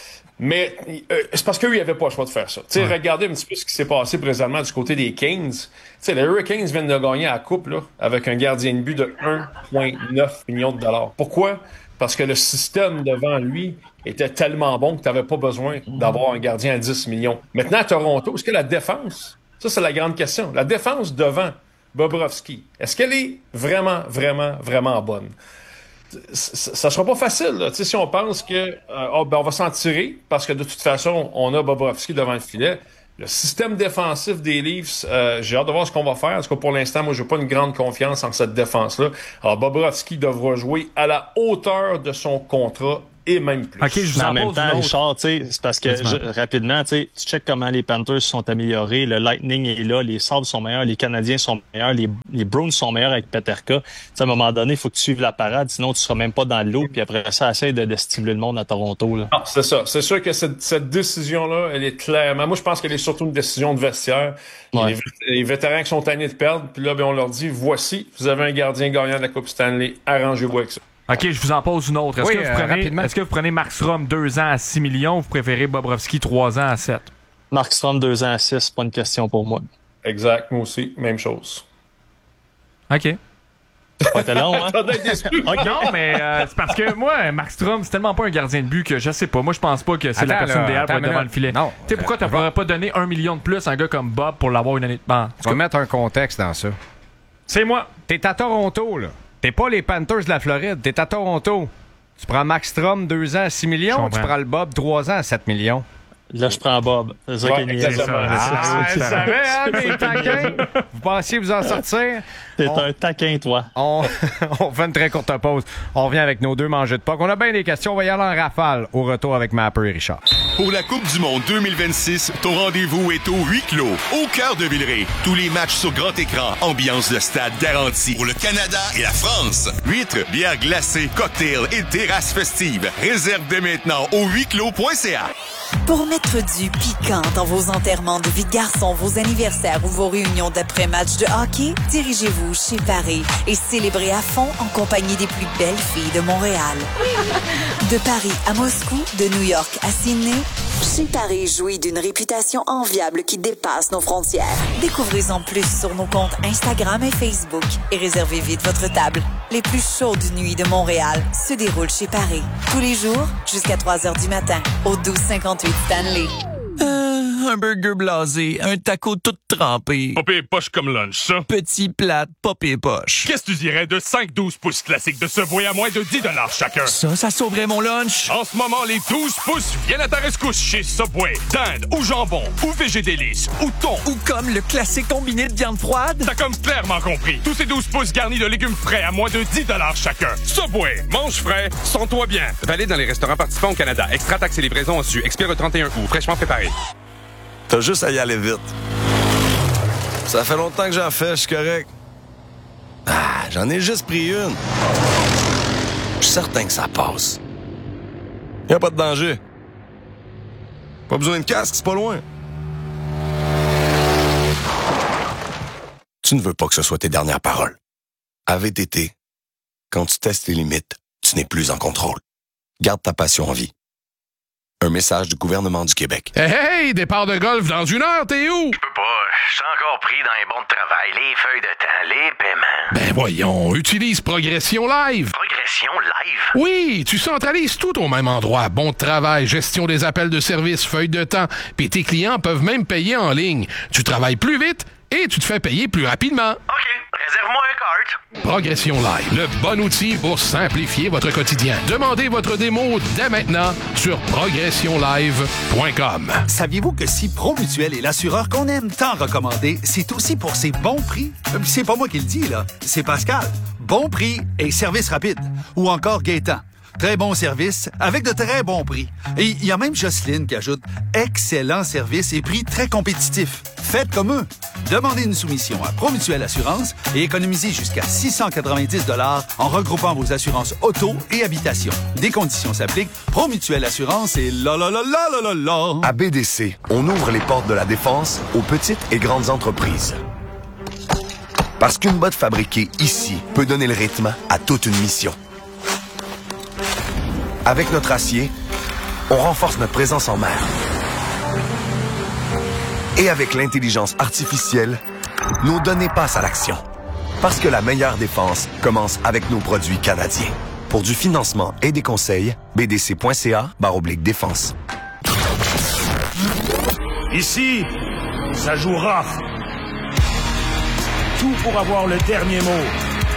Mais euh, c'est parce qu'eux, ils n'avaient pas le choix de faire ça. Tu sais, ouais. Regardez un petit peu ce qui s'est passé présentement du côté des Kings. Tu sais, les Hurricanes viennent de gagner à la coupe là, avec un gardien de but de un virgule neuf million de dollars. Pourquoi? Parce que le système devant lui était tellement bon que tu n'avais pas besoin d'avoir un gardien à dix millions. Maintenant, à Toronto, est-ce que la défense, ça c'est la grande question, la défense devant Bobrovsky, est-ce qu'elle est vraiment, vraiment, vraiment bonne? Ça sera pas facile, là. Si on pense que euh, oh, ben on va s'en tirer parce que de toute façon, on a Bobrovsky devant le filet. Le système défensif des Leafs, euh, j'ai hâte de voir ce qu'on va faire. Parce que pour l'instant, moi, j'ai pas une grande confiance en cette défense-là. Alors, Bobrovsky devra jouer à la hauteur de son contrat et même plus. OK, je vous en, en même temps, Richard, c'est parce que je, rapidement, tu check comment les Panthers se sont améliorés. Le Lightning est là, les Sabres sont meilleurs, les Canadiens sont meilleurs, les, les Bruins sont meilleurs avec Peterka. T'sais, à un moment donné, il faut que tu suives la parade, sinon tu seras même pas dans l'eau. Puis après ça, essaye de, de stimuler le monde à Toronto. Là. Non, c'est ça. C'est sûr que cette, cette décision-là, elle est clairement... Moi, je pense qu'elle est surtout une décision de vestiaire. Ouais. Les, les vétérans qui sont tannés de perdre, puis là, ben, on leur dit, voici, vous avez un gardien gagnant de la Coupe Stanley, arrangez-vous avec ça. OK, je vous en pose une autre. Est-ce, oui, que, vous euh, prenez, est-ce que vous prenez Markstrom deux ans à six millions ou vous préférez Bobrovsky trois ans à sept? Markstrom deux ans à six, c'est pas une question pour moi. Exact, moi aussi, même chose. OK. Ouais, t'es long, hein? Okay, non, mais euh, c'est parce que moi, Markstrom, c'est tellement pas un gardien de but que je sais pas. Moi, je pense pas que c'est attends, la personne idéale pour être devant le filet. Tu sais, pourquoi tu pourrais pas donner un million de plus à un gars comme Bob pour l'avoir une année de ban? Tu vas mettre un contexte dans ça. C'est moi. T'es à Toronto, là. T'es pas les Panthers de la Floride, t'es à Toronto. Tu prends Markstrom deux ans à six millions, tu prends le Bob trois ans à sept millions. Là, je prends Bob. C'est ça ouais, qui est ça. Ah, je savais, hein, mes taquins. Vous pensiez vous en sortir? T'es on, un taquin, toi. On, on fait une très courte pause. On revient avec nos deux mangeux de Pâques. On a bien des questions. On va y aller en rafale au retour avec Mapper et Richard. Pour la Coupe du Monde deux mille vingt-six, ton rendez-vous est au huis clos, au cœur de Villeray. Tous les matchs sur grand écran. Ambiance de stade garantie. Pour le Canada et la France. Huîtres, bières glacées, cocktails et terrasses festives. Réserve dès maintenant au huis clos point c a. Pour mettre du piquant dans vos enterrements de vie de garçon, vos anniversaires ou vos réunions d'après-match de hockey, dirigez-vous chez Paris et célébrez à fond en compagnie des plus belles filles de Montréal. De Paris à Moscou, de New York à Sydney, chez Paris jouit d'une réputation enviable qui dépasse nos frontières. Découvrez-en plus sur nos comptes Instagram et Facebook et réservez vite votre table. Les plus chaudes nuits de Montréal se déroulent chez Paris. Tous les jours, jusqu'à trois heures du matin, au douze cinquante-huit Stanley. Euh, un burger blasé, un taco tout trempé. Popé poche comme lunch, ça. Petit plat, popé poche. Qu'est-ce que tu dirais de cinq douze pouces classiques de Subway à moins de dix dollars chacun? Ça, ça sauverait mon lunch. En ce moment, les douze pouces viennent à ta rescousse chez Subway. Dinde ou jambon, ou végédélice, ou thon. Ou comme le classique combiné de viande froide. T'as comme clairement compris. Tous ces douze pouces garnis de légumes frais à moins de dix dollars chacun. Subway, mange frais, sens-toi bien. Valide dans les restaurants participants au Canada. Extra taxes et livraison en su. Expire le trente et un août. Fraîchement préparé. T'as juste à y aller vite. Ça fait longtemps que j'en fais, je suis correct. Ah, j'en ai juste pris une. Je suis certain que ça passe. Y a pas de danger. Pas besoin de casque, c'est pas loin. Tu ne veux pas que ce soit tes dernières paroles. À V T T, quand tu testes tes limites, tu n'es plus en contrôle. Garde ta passion en vie. Un message du gouvernement du Québec. Hey, hey, départ de golf dans une heure, t'es où? Je peux pas, je suis encore pris dans les bons de travail, les feuilles de temps, les paiements. Ben voyons, utilise Progression Live. Progression Live? Oui, tu centralises tout au même endroit. Bon de travail, gestion des appels de service, feuilles de temps, puis tes clients peuvent même payer en ligne. Tu travailles plus vite et tu te fais payer plus rapidement. OK, réserve-moi un cart. Progression Live, le bon outil pour simplifier votre quotidien. Demandez votre démo dès maintenant sur progression live point com. Saviez-vous que si Promutuel est l'assureur qu'on aime tant recommander, c'est aussi pour ses bons prix? C'est pas moi qui le dis, là. C'est Pascal. Bon prix et service rapide. Ou encore Gaétan. Très bon service, avec de très bons prix. Et il y a même Jocelyne qui ajoute « Excellent service et prix très compétitifs. Faites comme eux. » Demandez une soumission à Promutuel Assurance et économisez jusqu'à six cent quatre-vingt-dix dollars en regroupant vos assurances auto et habitation. Des conditions s'appliquent. Promutuel Assurance et la la la la la la la. À B D C, on ouvre les portes de la défense aux petites et grandes entreprises. Parce qu'une botte fabriquée ici peut donner le rythme à toute une mission. Avec notre acier, on renforce notre présence en mer. Et avec l'intelligence artificielle, nos données passent à l'action. Parce que la meilleure défense commence avec nos produits canadiens. Pour du financement et des conseils, b d c point c a barre oblique défense. Ici, ça joue rough. Tout pour avoir le dernier mot.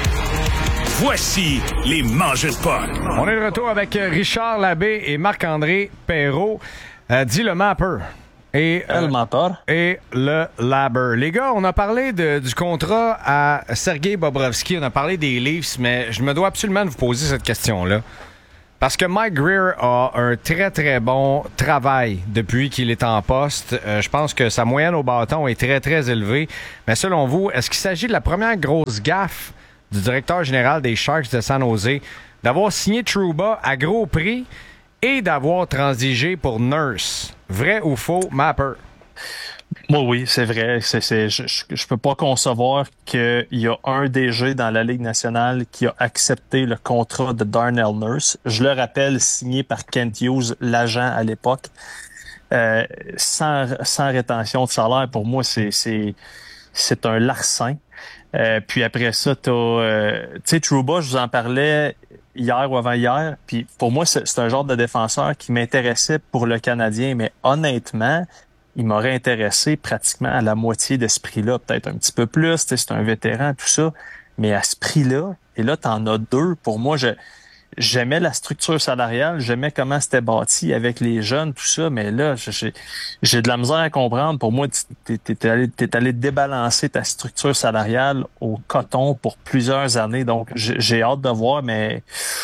Voici les mangeurs de potes. On est de retour avec Richard Labbé et Marc-André Perrault. Euh, dis le mapper. Et, euh, le mapper. Et le labber. Les gars, on a parlé de, du contrat à Sergei Bobrovsky, on a parlé des Leafs, mais je me dois absolument de vous poser cette question-là. Parce que Mike Grier a un très, très bon travail depuis qu'il est en poste. Euh, je pense que sa moyenne au bâton est très, très élevée. Mais selon vous, est-ce qu'il s'agit de la première grosse gaffe du directeur général des Sharks de San Jose d'avoir signé Trouba à gros prix et d'avoir transigé pour Nurse? Vrai ou faux, Mapper? Moi, oui, c'est vrai. C'est, c'est, je, je, je peux pas concevoir qu'il y a un D G dans la Ligue nationale qui a accepté le contrat de Darnell Nurse. Je le rappelle, signé par Kent Hughes, l'agent à l'époque. Euh, sans, sans rétention de salaire, pour moi, c'est, c'est, c'est un larcin. Euh, puis après ça, t'as, euh, tu sais, Trouba, je vous en parlais hier ou avant-hier. Puis pour moi, c'est, c'est un genre de défenseur qui m'intéressait pour le Canadien, mais honnêtement, il m'aurait intéressé pratiquement à la moitié de ce prix-là, peut-être un petit peu plus, c'est un vétéran, tout ça, mais à ce prix-là, et là, t'en as deux. Pour moi, je, j'aimais la structure salariale, j'aimais comment c'était bâti avec les jeunes, tout ça, mais là, j'ai, j'ai de la misère à comprendre. Pour moi, t'es, t'es, allé, t'es allé débalancer ta structure salariale au coton pour plusieurs années, donc j'ai, j'ai hâte de voir, mais...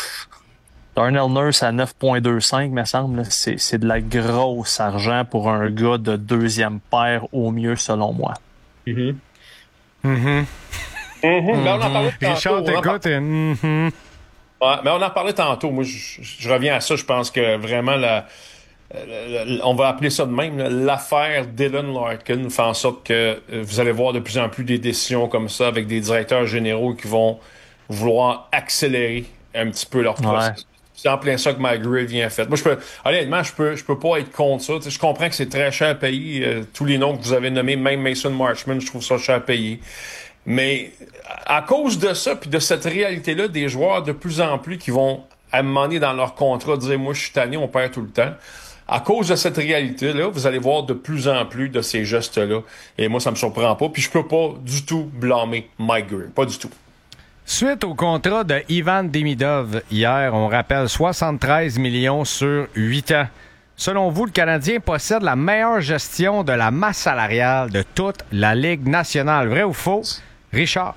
Darnell Nurse à neuf virgule vingt-cinq, me semble, c'est, c'est de la grosse argent pour un gars de deuxième paire au mieux, selon moi. Mm-hmm. Mm-hmm. Mm-hmm. Mais on en parlait tantôt. Richard, t'écoutes et... Mm-hmm. Ouais, mais on en parlait tantôt. Moi, je, je reviens à ça. Je pense que vraiment, la, la, la, on va appeler ça de même, là, l'affaire Dylan Larkin fait en sorte que vous allez voir de plus en plus des décisions comme ça avec des directeurs généraux qui vont vouloir accélérer un petit peu leur processus. Ouais. C'est en plein ça que Mike Grier vient faire. Moi, je peux, honnêtement, je peux, je peux pas être contre ça. T'sais, je comprends que c'est très cher à payer. Euh, tous les noms que vous avez nommés, même Mason Marchment, je trouve ça cher à payer. Mais à cause de ça, puis de cette réalité-là, des joueurs de plus en plus qui vont à un moment donné dans leur contrat dire « Moi, je suis tanné, on perd tout le temps ». À cause de cette réalité-là, vous allez voir de plus en plus de ces gestes-là. Et moi, ça me surprend pas. Puis je peux pas du tout blâmer Mike Grier. Pas du tout. Suite au contrat de Ivan Demidov hier, on rappelle soixante-treize millions sur huit ans. Selon vous, le Canadien possède la meilleure gestion de la masse salariale de toute la Ligue nationale. Vrai ou faux? Richard?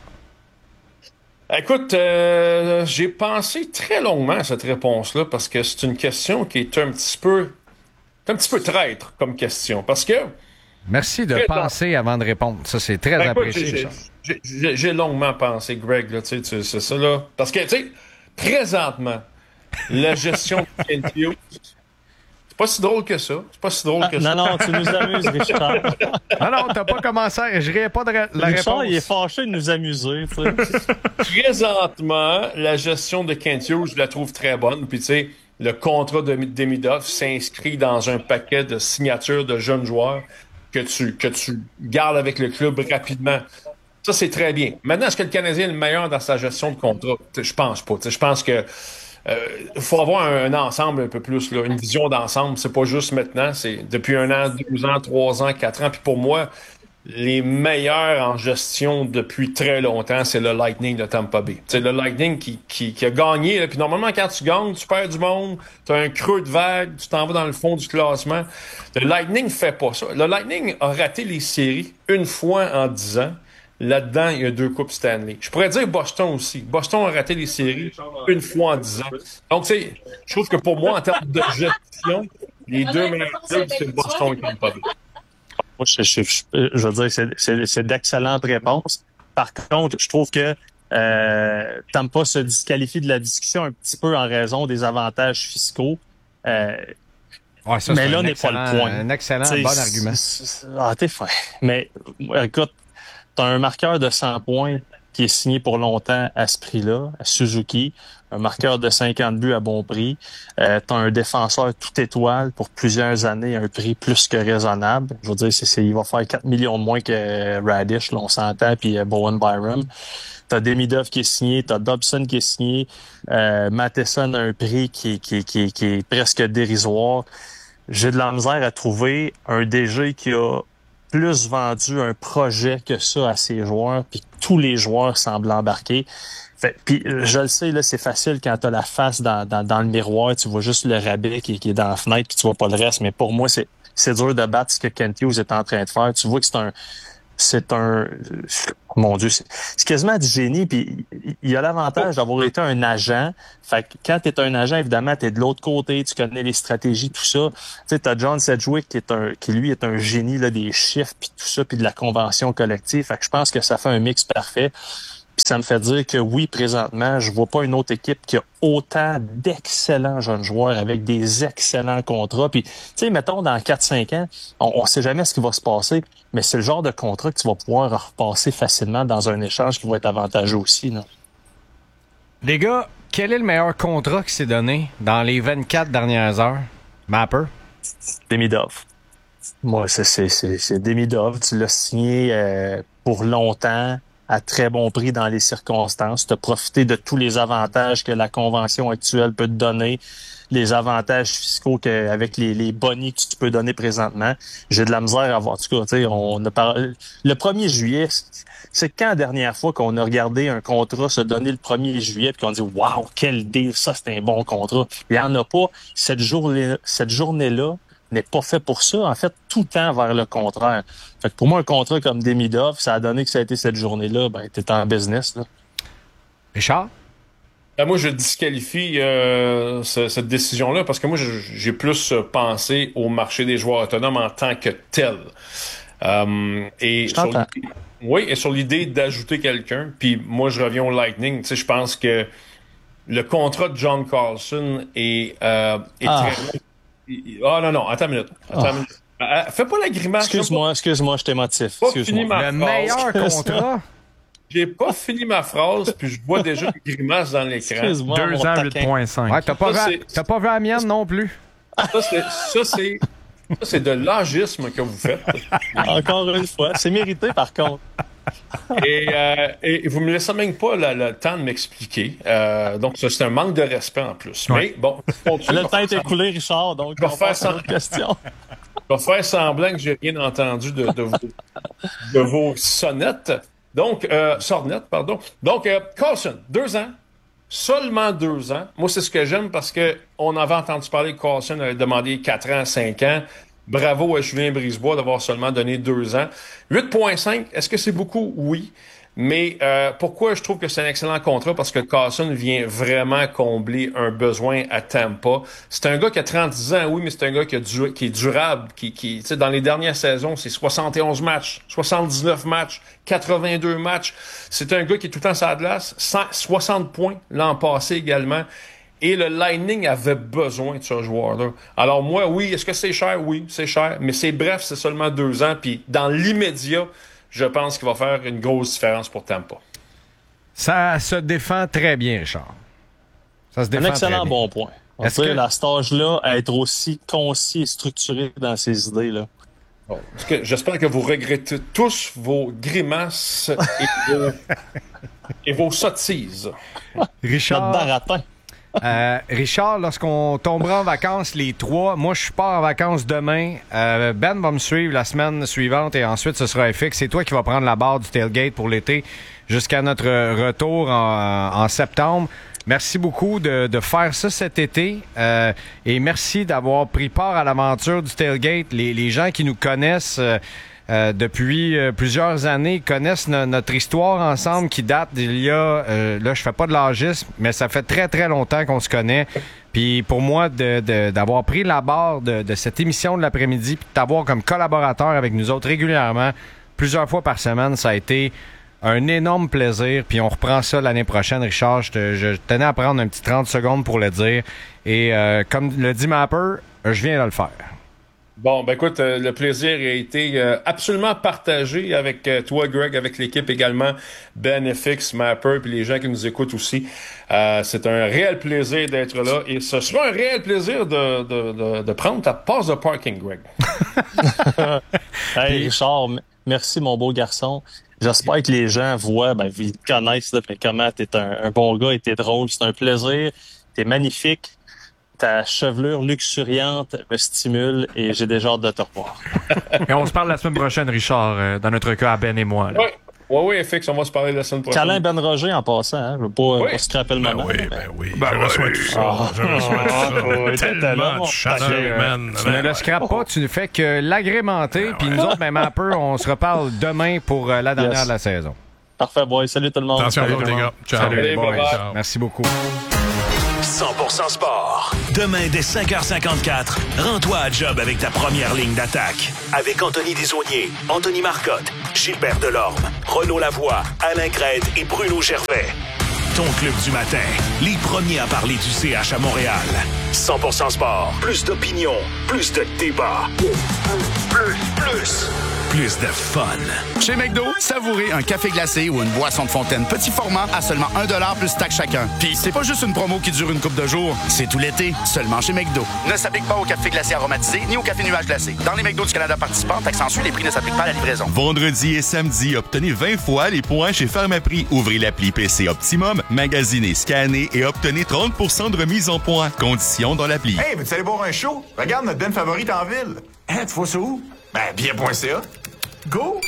Écoute, euh, j'ai pensé très longuement à cette réponse-là parce que c'est une question qui est un petit peu, un petit peu traître comme question. Parce que... Merci de penser dans... avant de répondre. Ça, c'est très ben, apprécié. Écoute, j'ai, j'ai, j'ai longuement pensé, Greg, là, tu sais, c'est ça, là. Parce que, tu sais, présentement, la gestion de Kent Hughes, c'est pas si drôle que ça. C'est pas si drôle ah, que non, ça. Non, non, tu nous amuses, Richard. non, non, t'as pas commencé. Je n'irai pas de la Richard, réponse. Richard, il est fâché de nous amuser, tu sais. Présentement, la gestion de Kent Hughes, je la trouve très bonne. Puis, tu sais, le contrat de Demidov s'inscrit dans un paquet de signatures de jeunes joueurs que tu, que tu gardes avec le club rapidement. Ça, c'est très bien. Maintenant, est-ce que le Canadien est le meilleur dans sa gestion de contrat? Je pense pas. Je pense que il euh, faut avoir un, un ensemble un peu plus, là, une vision d'ensemble. C'est pas juste maintenant. C'est depuis un an, deux ans, trois ans, quatre ans. Puis pour moi, les meilleurs en gestion depuis très longtemps, c'est le Lightning de Tampa Bay. C'est le Lightning qui, qui, qui a gagné. Là. Puis normalement, quand tu gagnes, tu perds du monde, tu as un creux de vague, tu t'en vas dans le fond du classement. Le Lightning fait pas ça. Le Lightning a raté les séries une fois en dix ans. Là-dedans, il y a deux coupes Stanley. Je pourrais dire Boston aussi. Boston a raté les séries une fois en dix ans. Donc, tu sais, je trouve que pour moi, en termes de gestion, les deux meilleurs clubs, c'est Boston et Tampa Bay. Moi, je, je, je, je veux dire, c'est, c'est, c'est d'excellentes réponses. Par contre, je trouve que euh, Tampa se disqualifie de la discussion un petit peu en raison des avantages fiscaux. Euh, ouais, ça, mais là, n'est pas le point. Un excellent, t'sais, bon argument. Ah, t'es fin. Mais écoute, t'as un marqueur de cent points qui est signé pour longtemps à ce prix-là, à Suzuki. Un marqueur de cinquante buts à bon prix. Euh, t'as un défenseur tout étoile pour plusieurs années à un prix plus que raisonnable. Je veux dire, c'est, c'est, il va faire quatre millions de moins que Radish, là, on s'entend, puis euh, Bowen Byram. T'as Demidov qui est signé, t'as Dobson qui est signé, euh, Matheson a un prix qui, qui, qui, qui est presque dérisoire. J'ai de la misère à trouver un D G qui a plus vendu un projet que ça à ses joueurs, puis tous les joueurs semblent embarquer. Fait, puis je le sais, là, c'est facile quand t'as la face dans, dans, dans le miroir, tu vois juste le rabais qui, qui est dans la fenêtre, puis tu vois pas le reste. Mais pour moi, c'est, c'est dur de battre ce que Kent Hughes est en train de faire. Tu vois que c'est un, c'est un, mon Dieu, c'est, c'est quasiment du génie. Puis il y a l'avantage d'avoir été un agent. Fait que quand t'es un agent, évidemment, t'es de l'autre côté, tu connais les stratégies, tout ça. Tu sais, t'as John Sedgwick qui est un, qui lui est un génie là des chiffres, puis tout ça, puis de la convention collective. Fait que je pense que ça fait un mix parfait. Puis ça me fait dire que oui, présentement, je vois pas une autre équipe qui a autant d'excellents jeunes joueurs avec des excellents contrats. Puis, tu sais, mettons, dans quatre cinq ans, on, on sait jamais ce qui va se passer, mais c'est le genre de contrat que tu vas pouvoir repasser facilement dans un échange qui va être avantageux aussi, là. Les gars, quel est le meilleur contrat qui s'est donné dans les vingt-quatre dernières heures? Mapper? Demidov. Moi, c'est, c'est, c'est, c'est Demidov. Tu l'as signé euh, pour longtemps, à très bon prix dans les circonstances. Tu as profité de tous les avantages que la convention actuelle peut te donner, les avantages fiscaux que, avec les, les bonnies que tu peux donner présentement. J'ai de la misère à voir. En tout cas, tu sais, on a parlé. Le premier juillet, c'est quand la dernière fois qu'on a regardé un contrat se donner le premier juillet et qu'on dit « Wow, quel deal, ça c'est un bon contrat ». Il n'y en a pas. Cette journée, cette journée-là n'est pas fait pour ça. En fait, tout tend vers le contraire. Fait que pour moi, un contrat comme Demidov, ça a donné que ça a été cette journée-là, ben, t'es en business, là. Richard? Ben, moi, je disqualifie euh, ce, cette décision-là parce que moi, je, j'ai plus pensé au marché des joueurs autonomes en tant que tel. Euh, et sur l'idée, oui, et sur l'idée d'ajouter quelqu'un, puis moi, je reviens au Lightning. Tu sais, je pense que le contrat de John Carlson est, euh, est ah. très... Ah oh, non, non, attends une minute. Attends oh. une minute. Euh, fais pas la grimace. Excuse-moi, excuse-moi, je t'émotif. Excuse-moi. Le meilleur contrat. J'ai pas fini ma phrase, puis je vois déjà une grimace dans l'écran. Deux ans, huit virgule cinq. Ouais, t'as pas, ça, vu, t'as pas vu la mienne non plus. Ça, c'est, ça, c'est, ça, c'est de l'agisme que vous faites. Encore une fois. C'est mérité, par contre. Et, euh, et vous me laissez même pas le, le temps de m'expliquer. Euh, donc, ça, c'est un manque de respect en plus. Ouais. Mais bon, continue. Le temps est écoulé, Richard, donc je vais on faire passe à l'autre question. Je vais faire semblant que j'ai rien entendu de, de, vos, de vos sonnettes. Donc, euh, sornettes, pardon. Donc, euh, Carlson, deux ans. Seulement deux ans. Moi, c'est ce que j'aime parce que on avait entendu parler que Carlson avait demandé quatre ans, cinq ans. Bravo à Julien Brisebois d'avoir seulement donné deux ans. huit virgule cinq, est-ce que c'est beaucoup? Oui. Mais euh, pourquoi je trouve que c'est un excellent contrat? Parce que Carlson vient vraiment combler un besoin à Tampa. C'est un gars qui a trente-six ans, oui, mais c'est un gars qui, a du, qui est durable. Qui, qui, tu sais, dans les dernières saisons, c'est soixante et onze matchs, soixante-dix-neuf matchs, quatre-vingt-deux matchs. C'est un gars qui est tout le temps sur la glace. cent soixante points l'an passé également. Et le Lightning avait besoin de ce joueur-là. Alors moi, oui, est-ce que c'est cher? Oui, c'est cher. Mais c'est bref, c'est seulement deux ans. Puis dans l'immédiat, je pense qu'il va faire une grosse différence pour Tampa. Ça se défend très bien, Richard. Ça se défend un excellent très bien. bon point. On Est-ce peut, que... à cet âge-là, être aussi concis et structuré dans ses idées, là. Bon, que, j'espère que vous regrettez tous vos grimaces et vos, et vos sottises. Richard... Notre baratin. Euh, Richard, lorsqu'on tombera en vacances les trois, moi je pars en vacances demain. Euh, Ben va me suivre la semaine suivante et ensuite ce sera F X. C'est toi qui vas prendre la barre du tailgate pour l'été jusqu'à notre retour en, en septembre. Merci beaucoup de, de faire ça cet été euh, et merci d'avoir pris part à l'aventure du tailgate. Les, les gens qui nous connaissent euh, Euh, depuis euh, plusieurs années, connaissent no- notre histoire ensemble qui date d'il y a, euh, là je fais pas de l'âgisme, mais ça fait très très longtemps qu'on se connaît. Puis pour moi, de, de, d'avoir pris la barre de, de cette émission de l'après-midi, puis de t'avoir comme collaborateur avec nous autres régulièrement, plusieurs fois par semaine, ça a été un énorme plaisir. Puis on reprend ça l'année prochaine, Richard. Je, te, je tenais à prendre un petit trente secondes pour le dire. Et euh, comme le dit Mapper, je viens de le faire. Bon, ben écoute, euh, le plaisir a été euh, absolument partagé avec euh, toi, Greg, avec l'équipe également, Ben, F X, Mapper, puis les gens qui nous écoutent aussi. Euh, c'est un réel plaisir d'être là et ce sera un réel plaisir de, de, de, de prendre ta passe de parking, Greg. Hey, Richard, m- merci mon beau garçon. J'espère que les gens voient, ben, ils te connaissent, là, fait comment t'es un, un bon gars et t'es drôle. C'est un plaisir. T'es magnifique. Ta chevelure luxuriante me stimule et j'ai déjà hâte de te revoir. Et on se parle la semaine prochaine, Richard, euh, dans notre cas à Ben et moi. Là. Oui, oui, oui, F X, on va se parler la semaine prochaine. Câlin Ben Roger en passant, hein? Je veux pas, Oui. pas scraper le Ben moment. oui, mais- ben oui. Ben je reçois oui. tout ça. Ah. Je reçois tout ça. Ah, oui, Tellement tellement. de chaleur, Euh, man. Tu ne le scrapes pas, tu ne fais que l'agrémenter. Puis nous autres, même un peu, on se reparle demain pour euh, la dernière Yes. de la saison. Parfait, boy. Salut tout le monde. Attention à Salut vous, tout le les monde. gars. Ciao. Salut, Allez, boys. bye-bye. Ciao. Merci beaucoup. cent pour cent sport. Demain, dès cinq heures cinquante-quatre, rends-toi à job avec ta première ligne d'attaque. Avec Anthony Desaulniers, Anthony Marcotte, Gilbert Delorme, Renaud Lavoie, Alain Crête et Bruno Gervais. Ton club du matin, les premiers à parler du C H à Montréal. cent pour cent sport. Plus d'opinion, plus de débat. Plus, plus, plus de fun. Chez McDo, savourez un café glacé ou une boisson de fontaine petit format à seulement un dollar plus taxe chacun. Puis c'est pas juste une promo qui dure une couple de jours, c'est tout l'été, seulement chez McDo. Ne s'applique pas au café glacé aromatisé ni au café nuage glacé. Dans les McDo du Canada participants, taxe en sus, les prix ne s'appliquent pas à la livraison. Vendredi et samedi, obtenez vingt fois les points chez Pharmaprix. Ouvrez l'appli P C Optimum, magasinez, scannez et obtenez trente pour cent de remise en points. Conditions dans l'appli. Hey, veux-tu aller boire un show? Regarde notre ben favorite en ville. Hein, tu vois ça où? Ben, bien point C A. Go!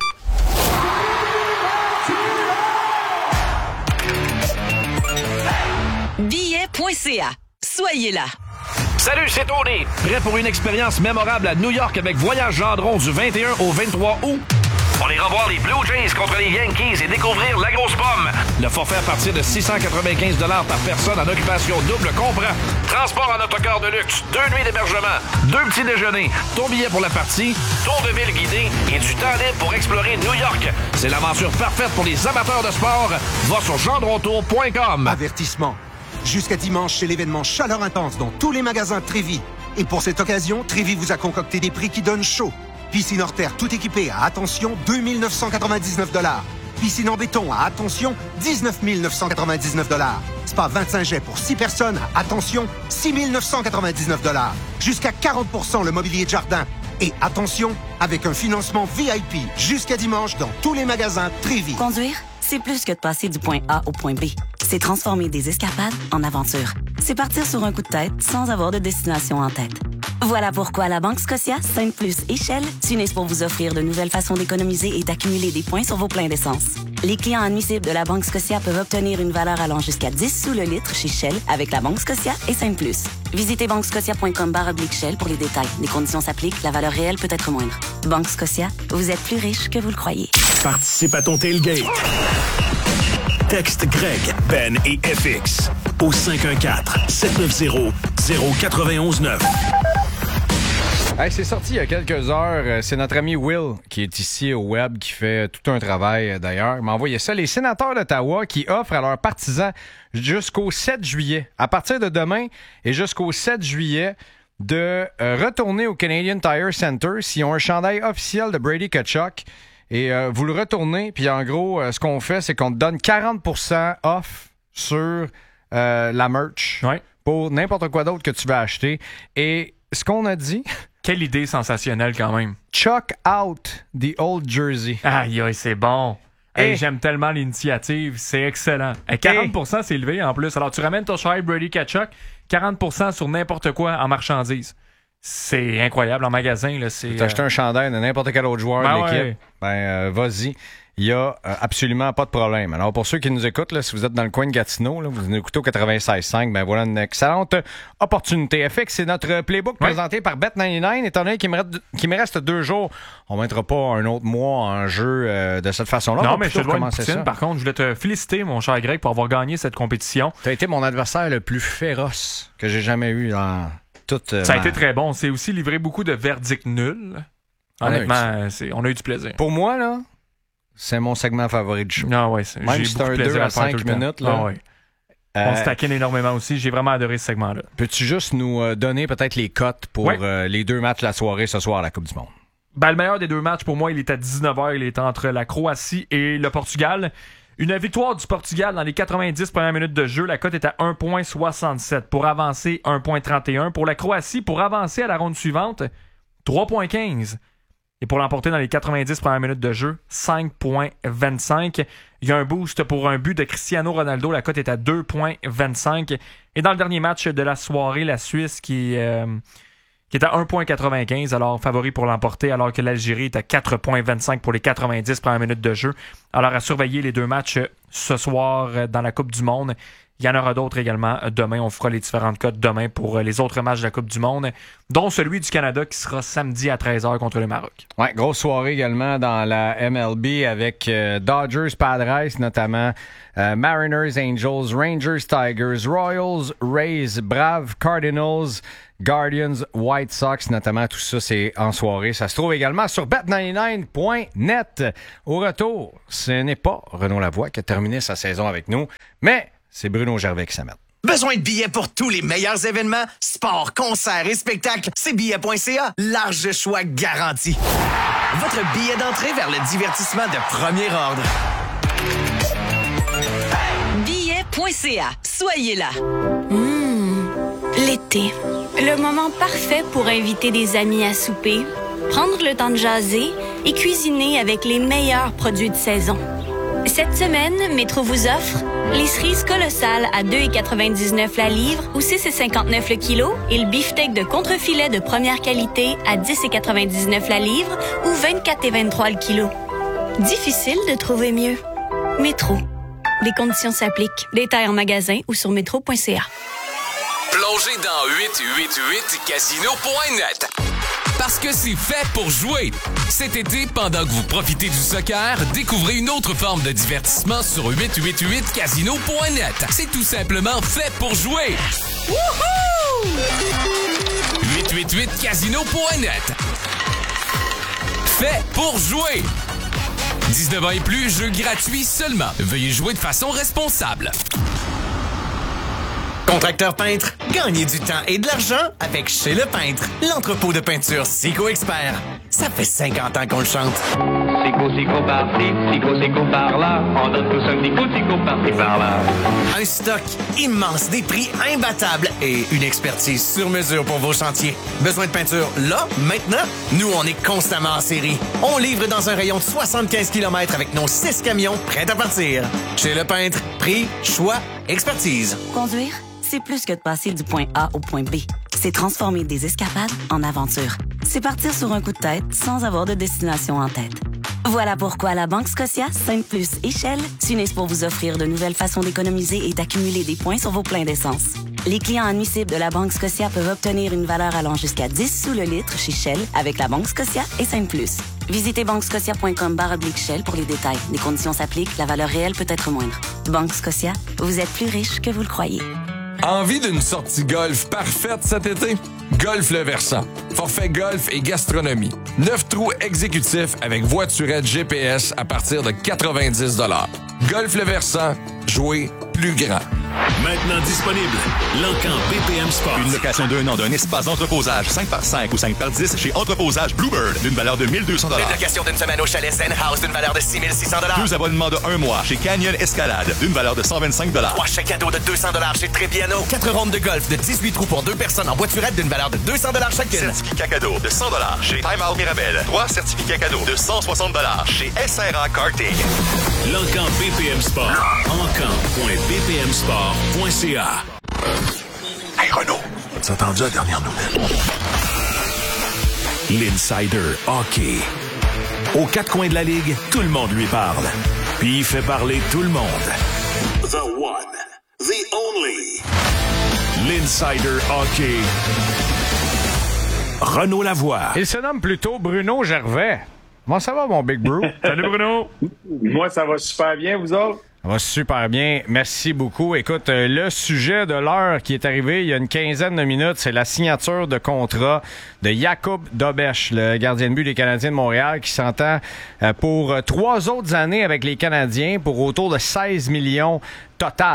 Billet point C A. Soyez là. Salut, c'est Tony. Prêt pour une expérience mémorable à New York avec Voyage Gendron du vingt et un au vingt-trois août? On ira voir les Blue Jays contre les Yankees et découvrir la grosse pomme. Le forfait à partir de six cent quatre-vingt-quinze dollars par personne en occupation double comprend transport en autocar de luxe, deux nuits d'hébergement, deux petits déjeuners, ton billet pour la partie, tour de ville guidé et du temps libre pour explorer New York. C'est l'aventure parfaite pour les amateurs de sport. Va sur gendrontour point com. Avertissement. Jusqu'à dimanche, c'est l'événement Chaleur Intense dans tous les magasins Trévis. Et pour cette occasion, Trévis vous a concocté des prix qui donnent chaud. Piscine hors terre tout équipée à, attention, deux mille neuf cent quatre-vingt-dix-neuf dollars. Piscine en béton à, attention, dix-neuf mille neuf cent quatre-vingt-dix-neuf dollars. Spa vingt-cinq jets pour six personnes à, attention, six mille neuf cent quatre-vingt-dix-neuf dollars. Jusqu'à quarante pour cent le mobilier de jardin. Et attention, avec un financement V I P jusqu'à dimanche dans tous les magasins Trévis. Conduire, c'est plus que de passer du point A au point B. C'est transformer des escapades en aventures. C'est partir sur un coup de tête sans avoir de destination en tête. Voilà pourquoi la Banque Scotia, Sainte Plus et Shell s'unissent pour vous offrir de nouvelles façons d'économiser et d'accumuler des points sur vos pleins d'essence. Les clients admissibles de la Banque Scotia peuvent obtenir une valeur allant jusqu'à dix sous le litre chez Shell avec la Banque Scotia et Sainte Plus. Visitez banque scotia point com barre oblique Shell pour les détails. Les conditions s'appliquent, la valeur réelle peut être moindre. Banque Scotia, vous êtes plus riche que vous le croyez. Participe à ton tailgate. Texte Greg, Ben et F X au cinq un quatre, sept neuf zéro, zéro neuf un neuf. Hey, c'est sorti il y a quelques heures. C'est notre ami Will qui est ici au web, qui fait tout un travail d'ailleurs. Il m'a envoyé ça. Les sénateurs d'Ottawa qui offrent à leurs partisans jusqu'au sept juillet, à partir de demain et jusqu'au sept juillet, de euh, retourner au Canadian Tire Center s'ils ont un chandail officiel de Brady Tkachuk. Et euh, vous le retournez, puis en gros, euh, ce qu'on fait, c'est qu'on te donne quarante pour cent off sur euh, la merch ouais. pour n'importe quoi d'autre que tu vas acheter. Et ce qu'on a dit... Quelle idée sensationnelle quand même. Chuck out the old jersey. Aïe, aïe, c'est bon. Hey, Et... J'aime tellement l'initiative, c'est excellent. Hey, quarante pour cent, Et... c'est élevé en plus. Alors, tu ramènes ton chandail Brady Tkachuk, quarante pour cent sur n'importe quoi en marchandises. C'est incroyable en magasin. Là, c'est, tu as acheté euh... un chandail de n'importe quel autre joueur ben de l'équipe. Ouais. Ben, euh, vas-y. Il n'y a euh, absolument pas de problème. Alors, pour ceux qui nous écoutent, là, si vous êtes dans le coin de Gatineau, là, vous nous écoutez au quatre-vingt-seize cinq, ben voilà une excellente opportunité. F X, c'est notre playbook ouais. présenté par Bet quatre-vingt-dix-neuf. Étant donné qu'il me, reste, qu'il me reste deux jours, on ne mettra pas un autre mois en jeu euh, de cette façon-là. Non, mais je te dois une poutine. Par contre, je voulais te féliciter, mon cher Greg, pour avoir gagné cette compétition. Tu as été mon adversaire le plus féroce que j'ai jamais eu dans toute euh, Ça a ma... été très bon. C'est aussi livré beaucoup de verdicts nuls. Honnêtement, on c'est, on a eu du plaisir. Pour moi, là... C'est mon segment favori du show. Ah ouais, c'est, Même j'ai si beaucoup c'est un de plaisir deux à à cinq minutes, là, ah ouais. On se taquine énormément aussi. J'ai vraiment adoré ce segment-là. Peux-tu juste nous euh, donner peut-être les cotes pour ouais. euh, les deux matchs de la soirée ce soir à la Coupe du Monde? Ben, le meilleur des deux matchs, pour moi, il est à dix-neuf heures. Il est entre la Croatie et le Portugal. Une victoire du Portugal dans les quatre-vingt-dix premières minutes de jeu. La cote est à un virgule soixante-sept. Pour avancer, un virgule trente et un. Pour la Croatie, pour avancer à la ronde suivante, trois virgule quinze. Et pour l'emporter dans les quatre-vingt-dix premières minutes de jeu, cinq virgule vingt-cinq. Il y a un boost pour un but de Cristiano Ronaldo. La cote est à deux virgule vingt-cinq. Et dans le dernier match de la soirée, la Suisse qui, euh, qui est à un virgule quatre-vingt-quinze, alors favori pour l'emporter, alors que l'Algérie est à quatre virgule vingt-cinq pour les quatre-vingt-dix premières minutes de jeu. Alors à surveiller les deux matchs ce soir dans la Coupe du Monde. Il y en aura d'autres également demain. On fera les différentes cotes demain pour les autres matchs de la Coupe du Monde, dont celui du Canada qui sera samedi à treize heures contre le Maroc. Ouais, grosse soirée également dans la M L B avec euh, Dodgers, Padres notamment, euh, Mariners, Angels, Rangers, Tigers, Royals, Rays, Braves, Cardinals, Guardians, White Sox, notamment. Tout ça, c'est en soirée. Ça se trouve également sur bet quatre-vingt-dix-neuf point net. Au retour, ce n'est pas Renaud Lavoie qui a terminé sa saison avec nous, mais c'est Bruno Gervais qui s'amène. Besoin de billets pour tous les meilleurs événements? Sports, concerts et spectacles, c'est billets point c a. Large choix garanti. Votre billet d'entrée vers le divertissement de premier ordre. billets point c a. Soyez là. Mmh, l'été. Le moment parfait pour inviter des amis à souper, prendre le temps de jaser et cuisiner avec les meilleurs produits de saison. Cette semaine, Métro vous offre les cerises colossales à deux virgule quatre-vingt-dix-neuf la livre ou six virgule cinquante-neuf le kilo et le beefsteak de contrefilet de première qualité à dix virgule quatre-vingt-dix-neuf la livre ou vingt-quatre virgule vingt-trois le kilo. Difficile de trouver mieux. Métro. Les conditions s'appliquent. Détails en magasin ou sur métro point c a. Plongez dans huit cent quatre-vingt-huit casino point net. Parce que c'est fait pour jouer. Cet été, pendant que vous profitez du soccer, découvrez une autre forme de divertissement sur huit cent quatre-vingt-huit casino point net. C'est tout simplement fait pour jouer. Wouhou! huit cent quatre-vingt-huit casino point net. Fait pour jouer. dix-neuf ans et plus, jeu gratuit seulement. Veuillez jouer de façon responsable. Contracteur peintre, gagnez du temps et de l'argent avec Chez Le Peintre, l'entrepôt de peinture Sico Expert. Ça fait cinquante ans qu'on le chante. Sico, Sico par-ci, Sico, Sico par-là. On donne tous un Sico, Sico par-ci, par-là. Un stock immense, des prix imbattables et une expertise sur mesure pour vos chantiers. Besoin de peinture là, maintenant? Nous, on est constamment en série. On livre dans un rayon de soixante-quinze kilomètres avec nos six camions prêts à partir. Chez Le Peintre, prix, choix, expertise. Conduire, c'est plus que de passer du point A au point B. C'est transformer des escapades en aventures. C'est partir sur un coup de tête sans avoir de destination en tête. Voilà pourquoi la Banque Scotia, Sainte-Plus et Shell s'unissent pour vous offrir de nouvelles façons d'économiser et d'accumuler des points sur vos pleins d'essence. Les clients admissibles de la Banque Scotia peuvent obtenir une valeur allant jusqu'à dix sous le litre chez Shell avec la Banque Scotia et Sainte-Plus. Visitez banquescotia point com barre oblique Shell pour les détails. Les conditions s'appliquent, la valeur réelle peut être moindre. Banque Scotia, vous êtes plus riche que vous le croyez. Envie d'une sortie golf parfaite cet été? Golf Le Versant. Forfait golf et gastronomie. Neuf trous exécutifs avec voiturette G P S à partir de quatre-vingt-dix dollars. Golf Le Versant. Jouer plus grand. Maintenant disponible, l'Encan B P M Sport. Une location d'un an d'un espace d'entreposage cinq par cinq ou cinq par dix chez Entreposage Bluebird d'une valeur de mille deux cents dollars. Une location d'une semaine au chalet Zen House d'une valeur de six mille six cents dollars. Deux abonnements de un mois chez Canyon Escalade d'une valeur de cent vingt-cinq dollars. Trois chèques cadeaux de deux cents dollars chez Trebbiano. Quatre rondes de golf de dix-huit trous pour deux personnes en voiturette d'une valeur de deux cents dollars chacune. Certificat cadeau de cent dollars chez Time Out Mirabel. Trois certificats cadeaux de cent soixante dollars chez S R A Karting. L'Encan B P M Sport. encan point b p m sport point c a. Hey Renaud, as-tu entendu la dernière nouvelle? L'Insider Hockey. Aux quatre coins de la Ligue, tout le monde lui parle. Puis il fait parler tout le monde. The one, the only. L'Insider Hockey. Renaud Lavoie. Il se nomme plutôt Bruno Gervais. Comment ça va, mon Big Bro? Salut, Bruno. Moi, ça va super bien, vous autres? Ça va super bien. Merci beaucoup. Écoute, euh, le sujet de l'heure qui est arrivé il y a une quinzaine de minutes, c'est la signature de contrat de Jakub Dobeš, le gardien de but des Canadiens de Montréal, qui s'entend euh, pour euh, trois autres années avec les Canadiens pour autour de seize millions total.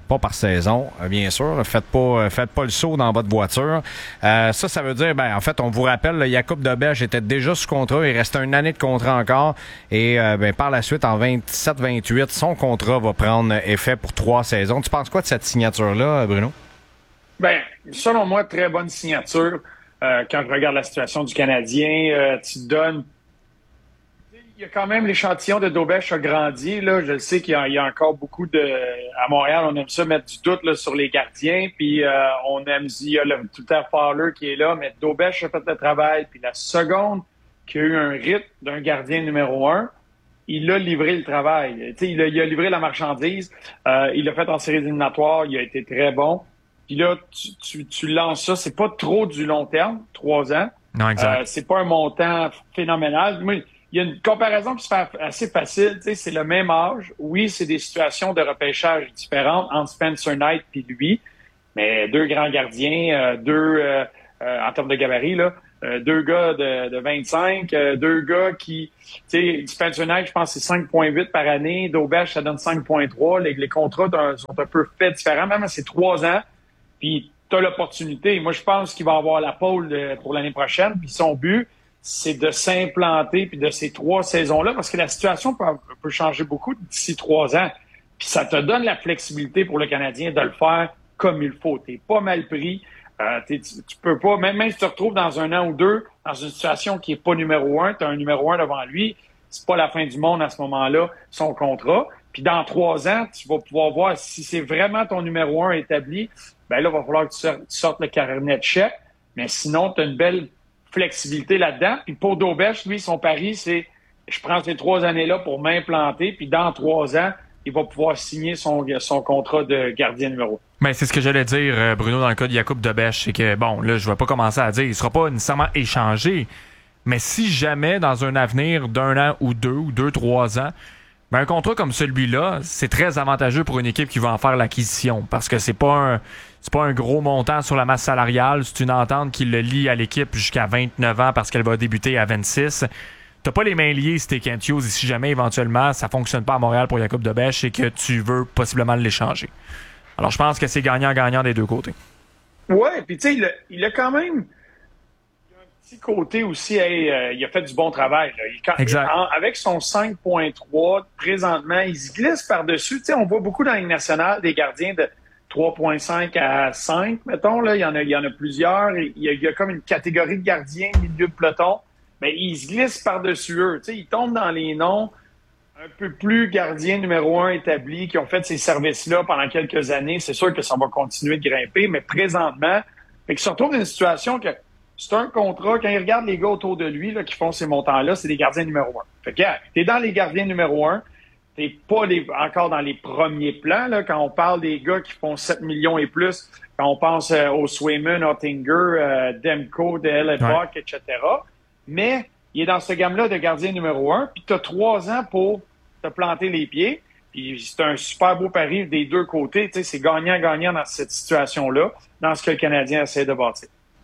pas par saison, bien sûr. Faites pas, faites pas le saut dans votre voiture. Euh, ça, ça veut dire, ben, en fait, on vous rappelle, là, Jakub Dobeš était déjà sous contrat. Il restait une année de contrat encore. Et euh, ben, par la suite, en vingt-sept vingt-huit, son contrat va prendre effet pour trois saisons. Tu penses quoi de cette signature-là, Bruno? Ben, selon moi, très bonne signature. Euh, quand je regarde la situation du Canadien, euh, tu donnes... Il y a quand même l'échantillon de Dobeš a grandi. Là. Je sais qu'il y a, il y a encore beaucoup de... À Montréal, on aime ça mettre du doute là, sur les gardiens. Puis euh, on aime... Il y a le, tout le temps Fowler qui est là, mais Dobeš a fait le travail. Puis la seconde qu'il y a eu un rythme d'un gardien numéro un, il a livré le travail. Il a, il a livré la marchandise. Euh, il l'a fait en séries éliminatoires. Il a été très bon. Puis là, tu, tu, tu lances ça. C'est pas trop du long terme, trois ans. Non, exact. Euh, c'est pas un montant phénoménal. Moi, il y a une comparaison qui se fait assez facile. Tu sais, c'est le même âge. Oui, c'est des situations de repêchage différentes entre Spencer Knight et lui. Mais deux grands gardiens, euh, deux, euh, euh, en termes de gabarit, là, euh, deux gars de, de vingt-cinq, euh, deux gars qui, tu sais, Spencer Knight, je pense, c'est cinq virgule huit par année. Dobeš, ça donne cinq virgule trois. Les, les contrats sont un peu faits différents. Même c'est trois ans. Puis, tu as l'opportunité. Moi, je pense qu'il va avoir la pole de, pour l'année prochaine. Puis, son but, c'est de s'implanter puis de ces trois saisons-là, parce que la situation peut, peut changer beaucoup d'ici trois ans. Puis ça te donne la flexibilité pour le Canadien de le faire comme il faut. T'es pas mal pris. Euh, t'es, tu, tu peux pas, même, même si tu te retrouves dans un an ou deux, dans une situation qui est pas numéro un, tu as un numéro un devant lui, c'est pas la fin du monde à ce moment-là, son contrat. Puis dans trois ans, tu vas pouvoir voir si c'est vraiment ton numéro un établi, ben là, il va falloir que tu sortes, tu sortes le carnet de chèque. Mais sinon, tu as une belle flexibilité là-dedans. Puis pour Dobeš, lui, son pari, c'est je prends ces trois années-là pour m'implanter, puis dans trois ans, il va pouvoir signer son, son contrat de gardien numéro un. Ben, c'est ce que j'allais dire, Bruno, dans le cas de Jakub Dobeš, c'est que, bon, là, je vais pas commencer à dire, il sera pas nécessairement échangé, mais si jamais, dans un avenir d'un an ou deux, ou deux, trois ans, ben, un contrat comme celui-là, c'est très avantageux pour une équipe qui va en faire l'acquisition, parce que c'est pas un, c'est pas un gros montant sur la masse salariale, c'est une entente qui le lie à l'équipe jusqu'à vingt-neuf ans parce qu'elle va débuter à vingt-six. T'as pas les mains liées si t'es Kent Hughes, et si jamais éventuellement ça fonctionne pas à Montréal pour Jakub Dobeš et que tu veux possiblement l'échanger. Alors je pense que c'est gagnant-gagnant des deux côtés. Ouais, puis tu sais, il, a, il a quand même petit côté aussi, hey, euh, il a fait du bon travail. Là. Il, quand, exact. En, avec son cinq virgule trois, présentement, il se glisse par-dessus. Tu sais, on voit beaucoup dans la Ligue nationale des gardiens de trois virgule cinq à cinq, mettons. Là. Il, y en a, il y en a plusieurs. Il y a, il y a comme une catégorie de gardiens, milieu de peloton. Mais il se glisse par-dessus eux. Tu sais, il tombe dans les noms un peu plus gardiens numéro un établis qui ont fait ces services-là pendant quelques années. C'est sûr que ça va continuer de grimper, mais présentement, fait qu'il se retrouve dans une situation que c'est un contrat, quand il regarde les gars autour de lui là, qui font ces montants-là, c'est des gardiens numéro un. Fait que t'es dans les gardiens numéro un, t'es pas les, encore dans les premiers plans, là, quand on parle des gars qui font sept millions et plus, quand on pense euh, aux Swayman, Ottinger, euh, Demko, de Hellebuck, ouais. et cetera. Mais il est dans ce gamme-là de gardien numéro un, puis t'as trois ans pour te planter les pieds, puis c'est un super beau pari des deux côtés. Tu sais, c'est gagnant-gagnant dans cette situation-là, dans ce que le Canadien essaie de bâtir.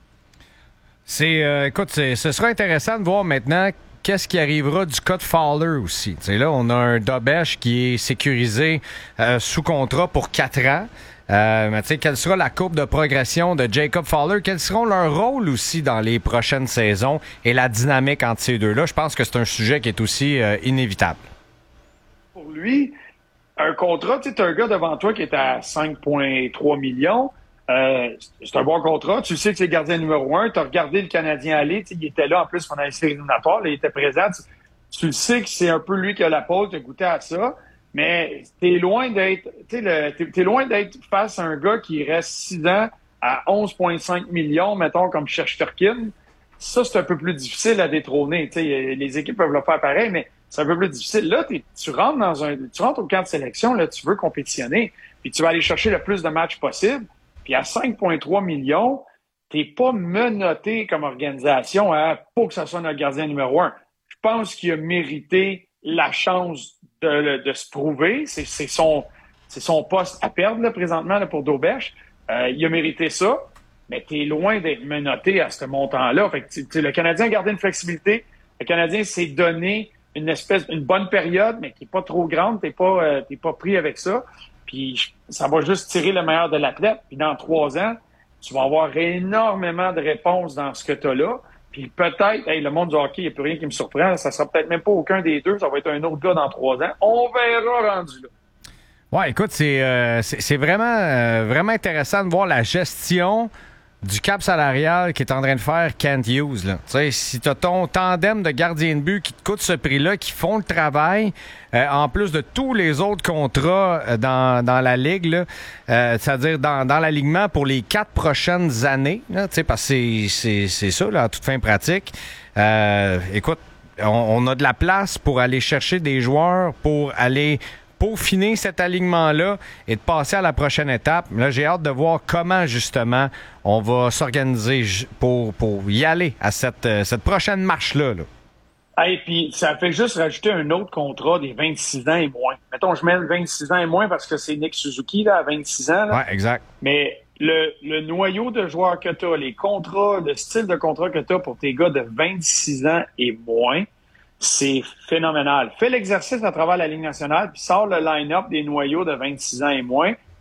C'est, euh, écoute, c'est, ce sera intéressant de voir maintenant qu'est-ce qui arrivera du cas de Fowler aussi. T'sais, là, on a un Dobeš qui est sécurisé euh, sous contrat pour quatre ans. Euh, mais t'sais, quelle sera la courbe de progression de Jakub Fowler? Quels seront leurs rôles aussi dans les prochaines saisons et la dynamique entre ces deux-là? Je pense que c'est un sujet qui est aussi euh, inévitable. Pour lui, un contrat, tu sais, t'as un gars devant toi qui est à cinq virgule trois millions. Euh, c'est un bon contrat. Tu sais que c'est le gardien numéro un. Tu as regardé le Canadien aller. Il était là en plus pendant les séries éliminatoires. Il était présent. Tu, tu le sais que c'est un peu lui qui a la pause. Tu as goûté à ça. Mais t'es loin d'être t'es, t'es, t'es loin d'être face à un gars qui reste six ans à onze virgule cinq millions, mettons, comme Shesterkin. Ça, c'est un peu plus difficile à détrôner. T'sais, les équipes peuvent le faire pareil, mais c'est un peu plus difficile. Là, tu rentres dans un, tu rentres au camp de sélection, là, tu veux compétitionner, puis tu vas aller chercher le plus de matchs possible. Puis à cinq virgule trois millions, t'es pas menotté comme organisation à pour que ça soit notre gardien numéro un. Je pense qu'il a mérité la chance de, de se prouver. C'est, c'est, son, c'est son poste à perdre là, présentement là, pour Dobeš. Euh, il a mérité ça, mais t'es loin d'être menotté à ce montant-là. Fait que, le Canadien a gardé une flexibilité. Le Canadien s'est donné une espèce, une bonne période, mais qui est pas trop grande. T'es pas, euh, t'es pas pris avec ça. Puis puis ça va juste tirer le meilleur de l'athlète. Puis dans trois ans, tu vas avoir énormément de réponses dans ce que tu as là. Puis peut-être, hey, le monde du hockey, il n'y a plus rien qui me surprend. Ça sera peut-être même pas aucun des deux. Ça va être un autre gars dans trois ans. On verra rendu là. Ouais, écoute, c'est, euh, c'est, c'est vraiment, euh, vraiment intéressant de voir la gestion du cap salarial qui est en train de faire Kent Hughes. Là. Tu sais, si tu as ton tandem de gardiens de but qui te coûte ce prix-là, qui font le travail, euh, en plus de tous les autres contrats euh, dans, dans la Ligue, là, euh, c'est-à-dire dans, dans l'alignement pour les quatre prochaines années, là, tu sais, parce que c'est, c'est, c'est ça, là, à toute fin pratique. Euh, écoute, on, on a de la place pour aller chercher des joueurs, pour aller peaufiner cet alignement-là et de passer à la prochaine étape. Là, j'ai hâte de voir comment, justement, on va s'organiser pour, pour y aller à cette, cette prochaine marche-là. Là. Et puis, ça fait juste rajouter un autre contrat des vingt-six ans et moins. Mettons, je mets le vingt-six ans et moins parce que c'est Nick Suzuki là, à vingt-six ans. Là. Ouais, exact. Mais le, le noyau de joueurs que tu as, les contrats, le style de contrat que tu as pour tes gars de vingt-six ans et moins, c'est phénoménal. Fais l'exercice à travers la Ligue nationale, puis sors le line-up des noyaux de vingt-six ans et moins.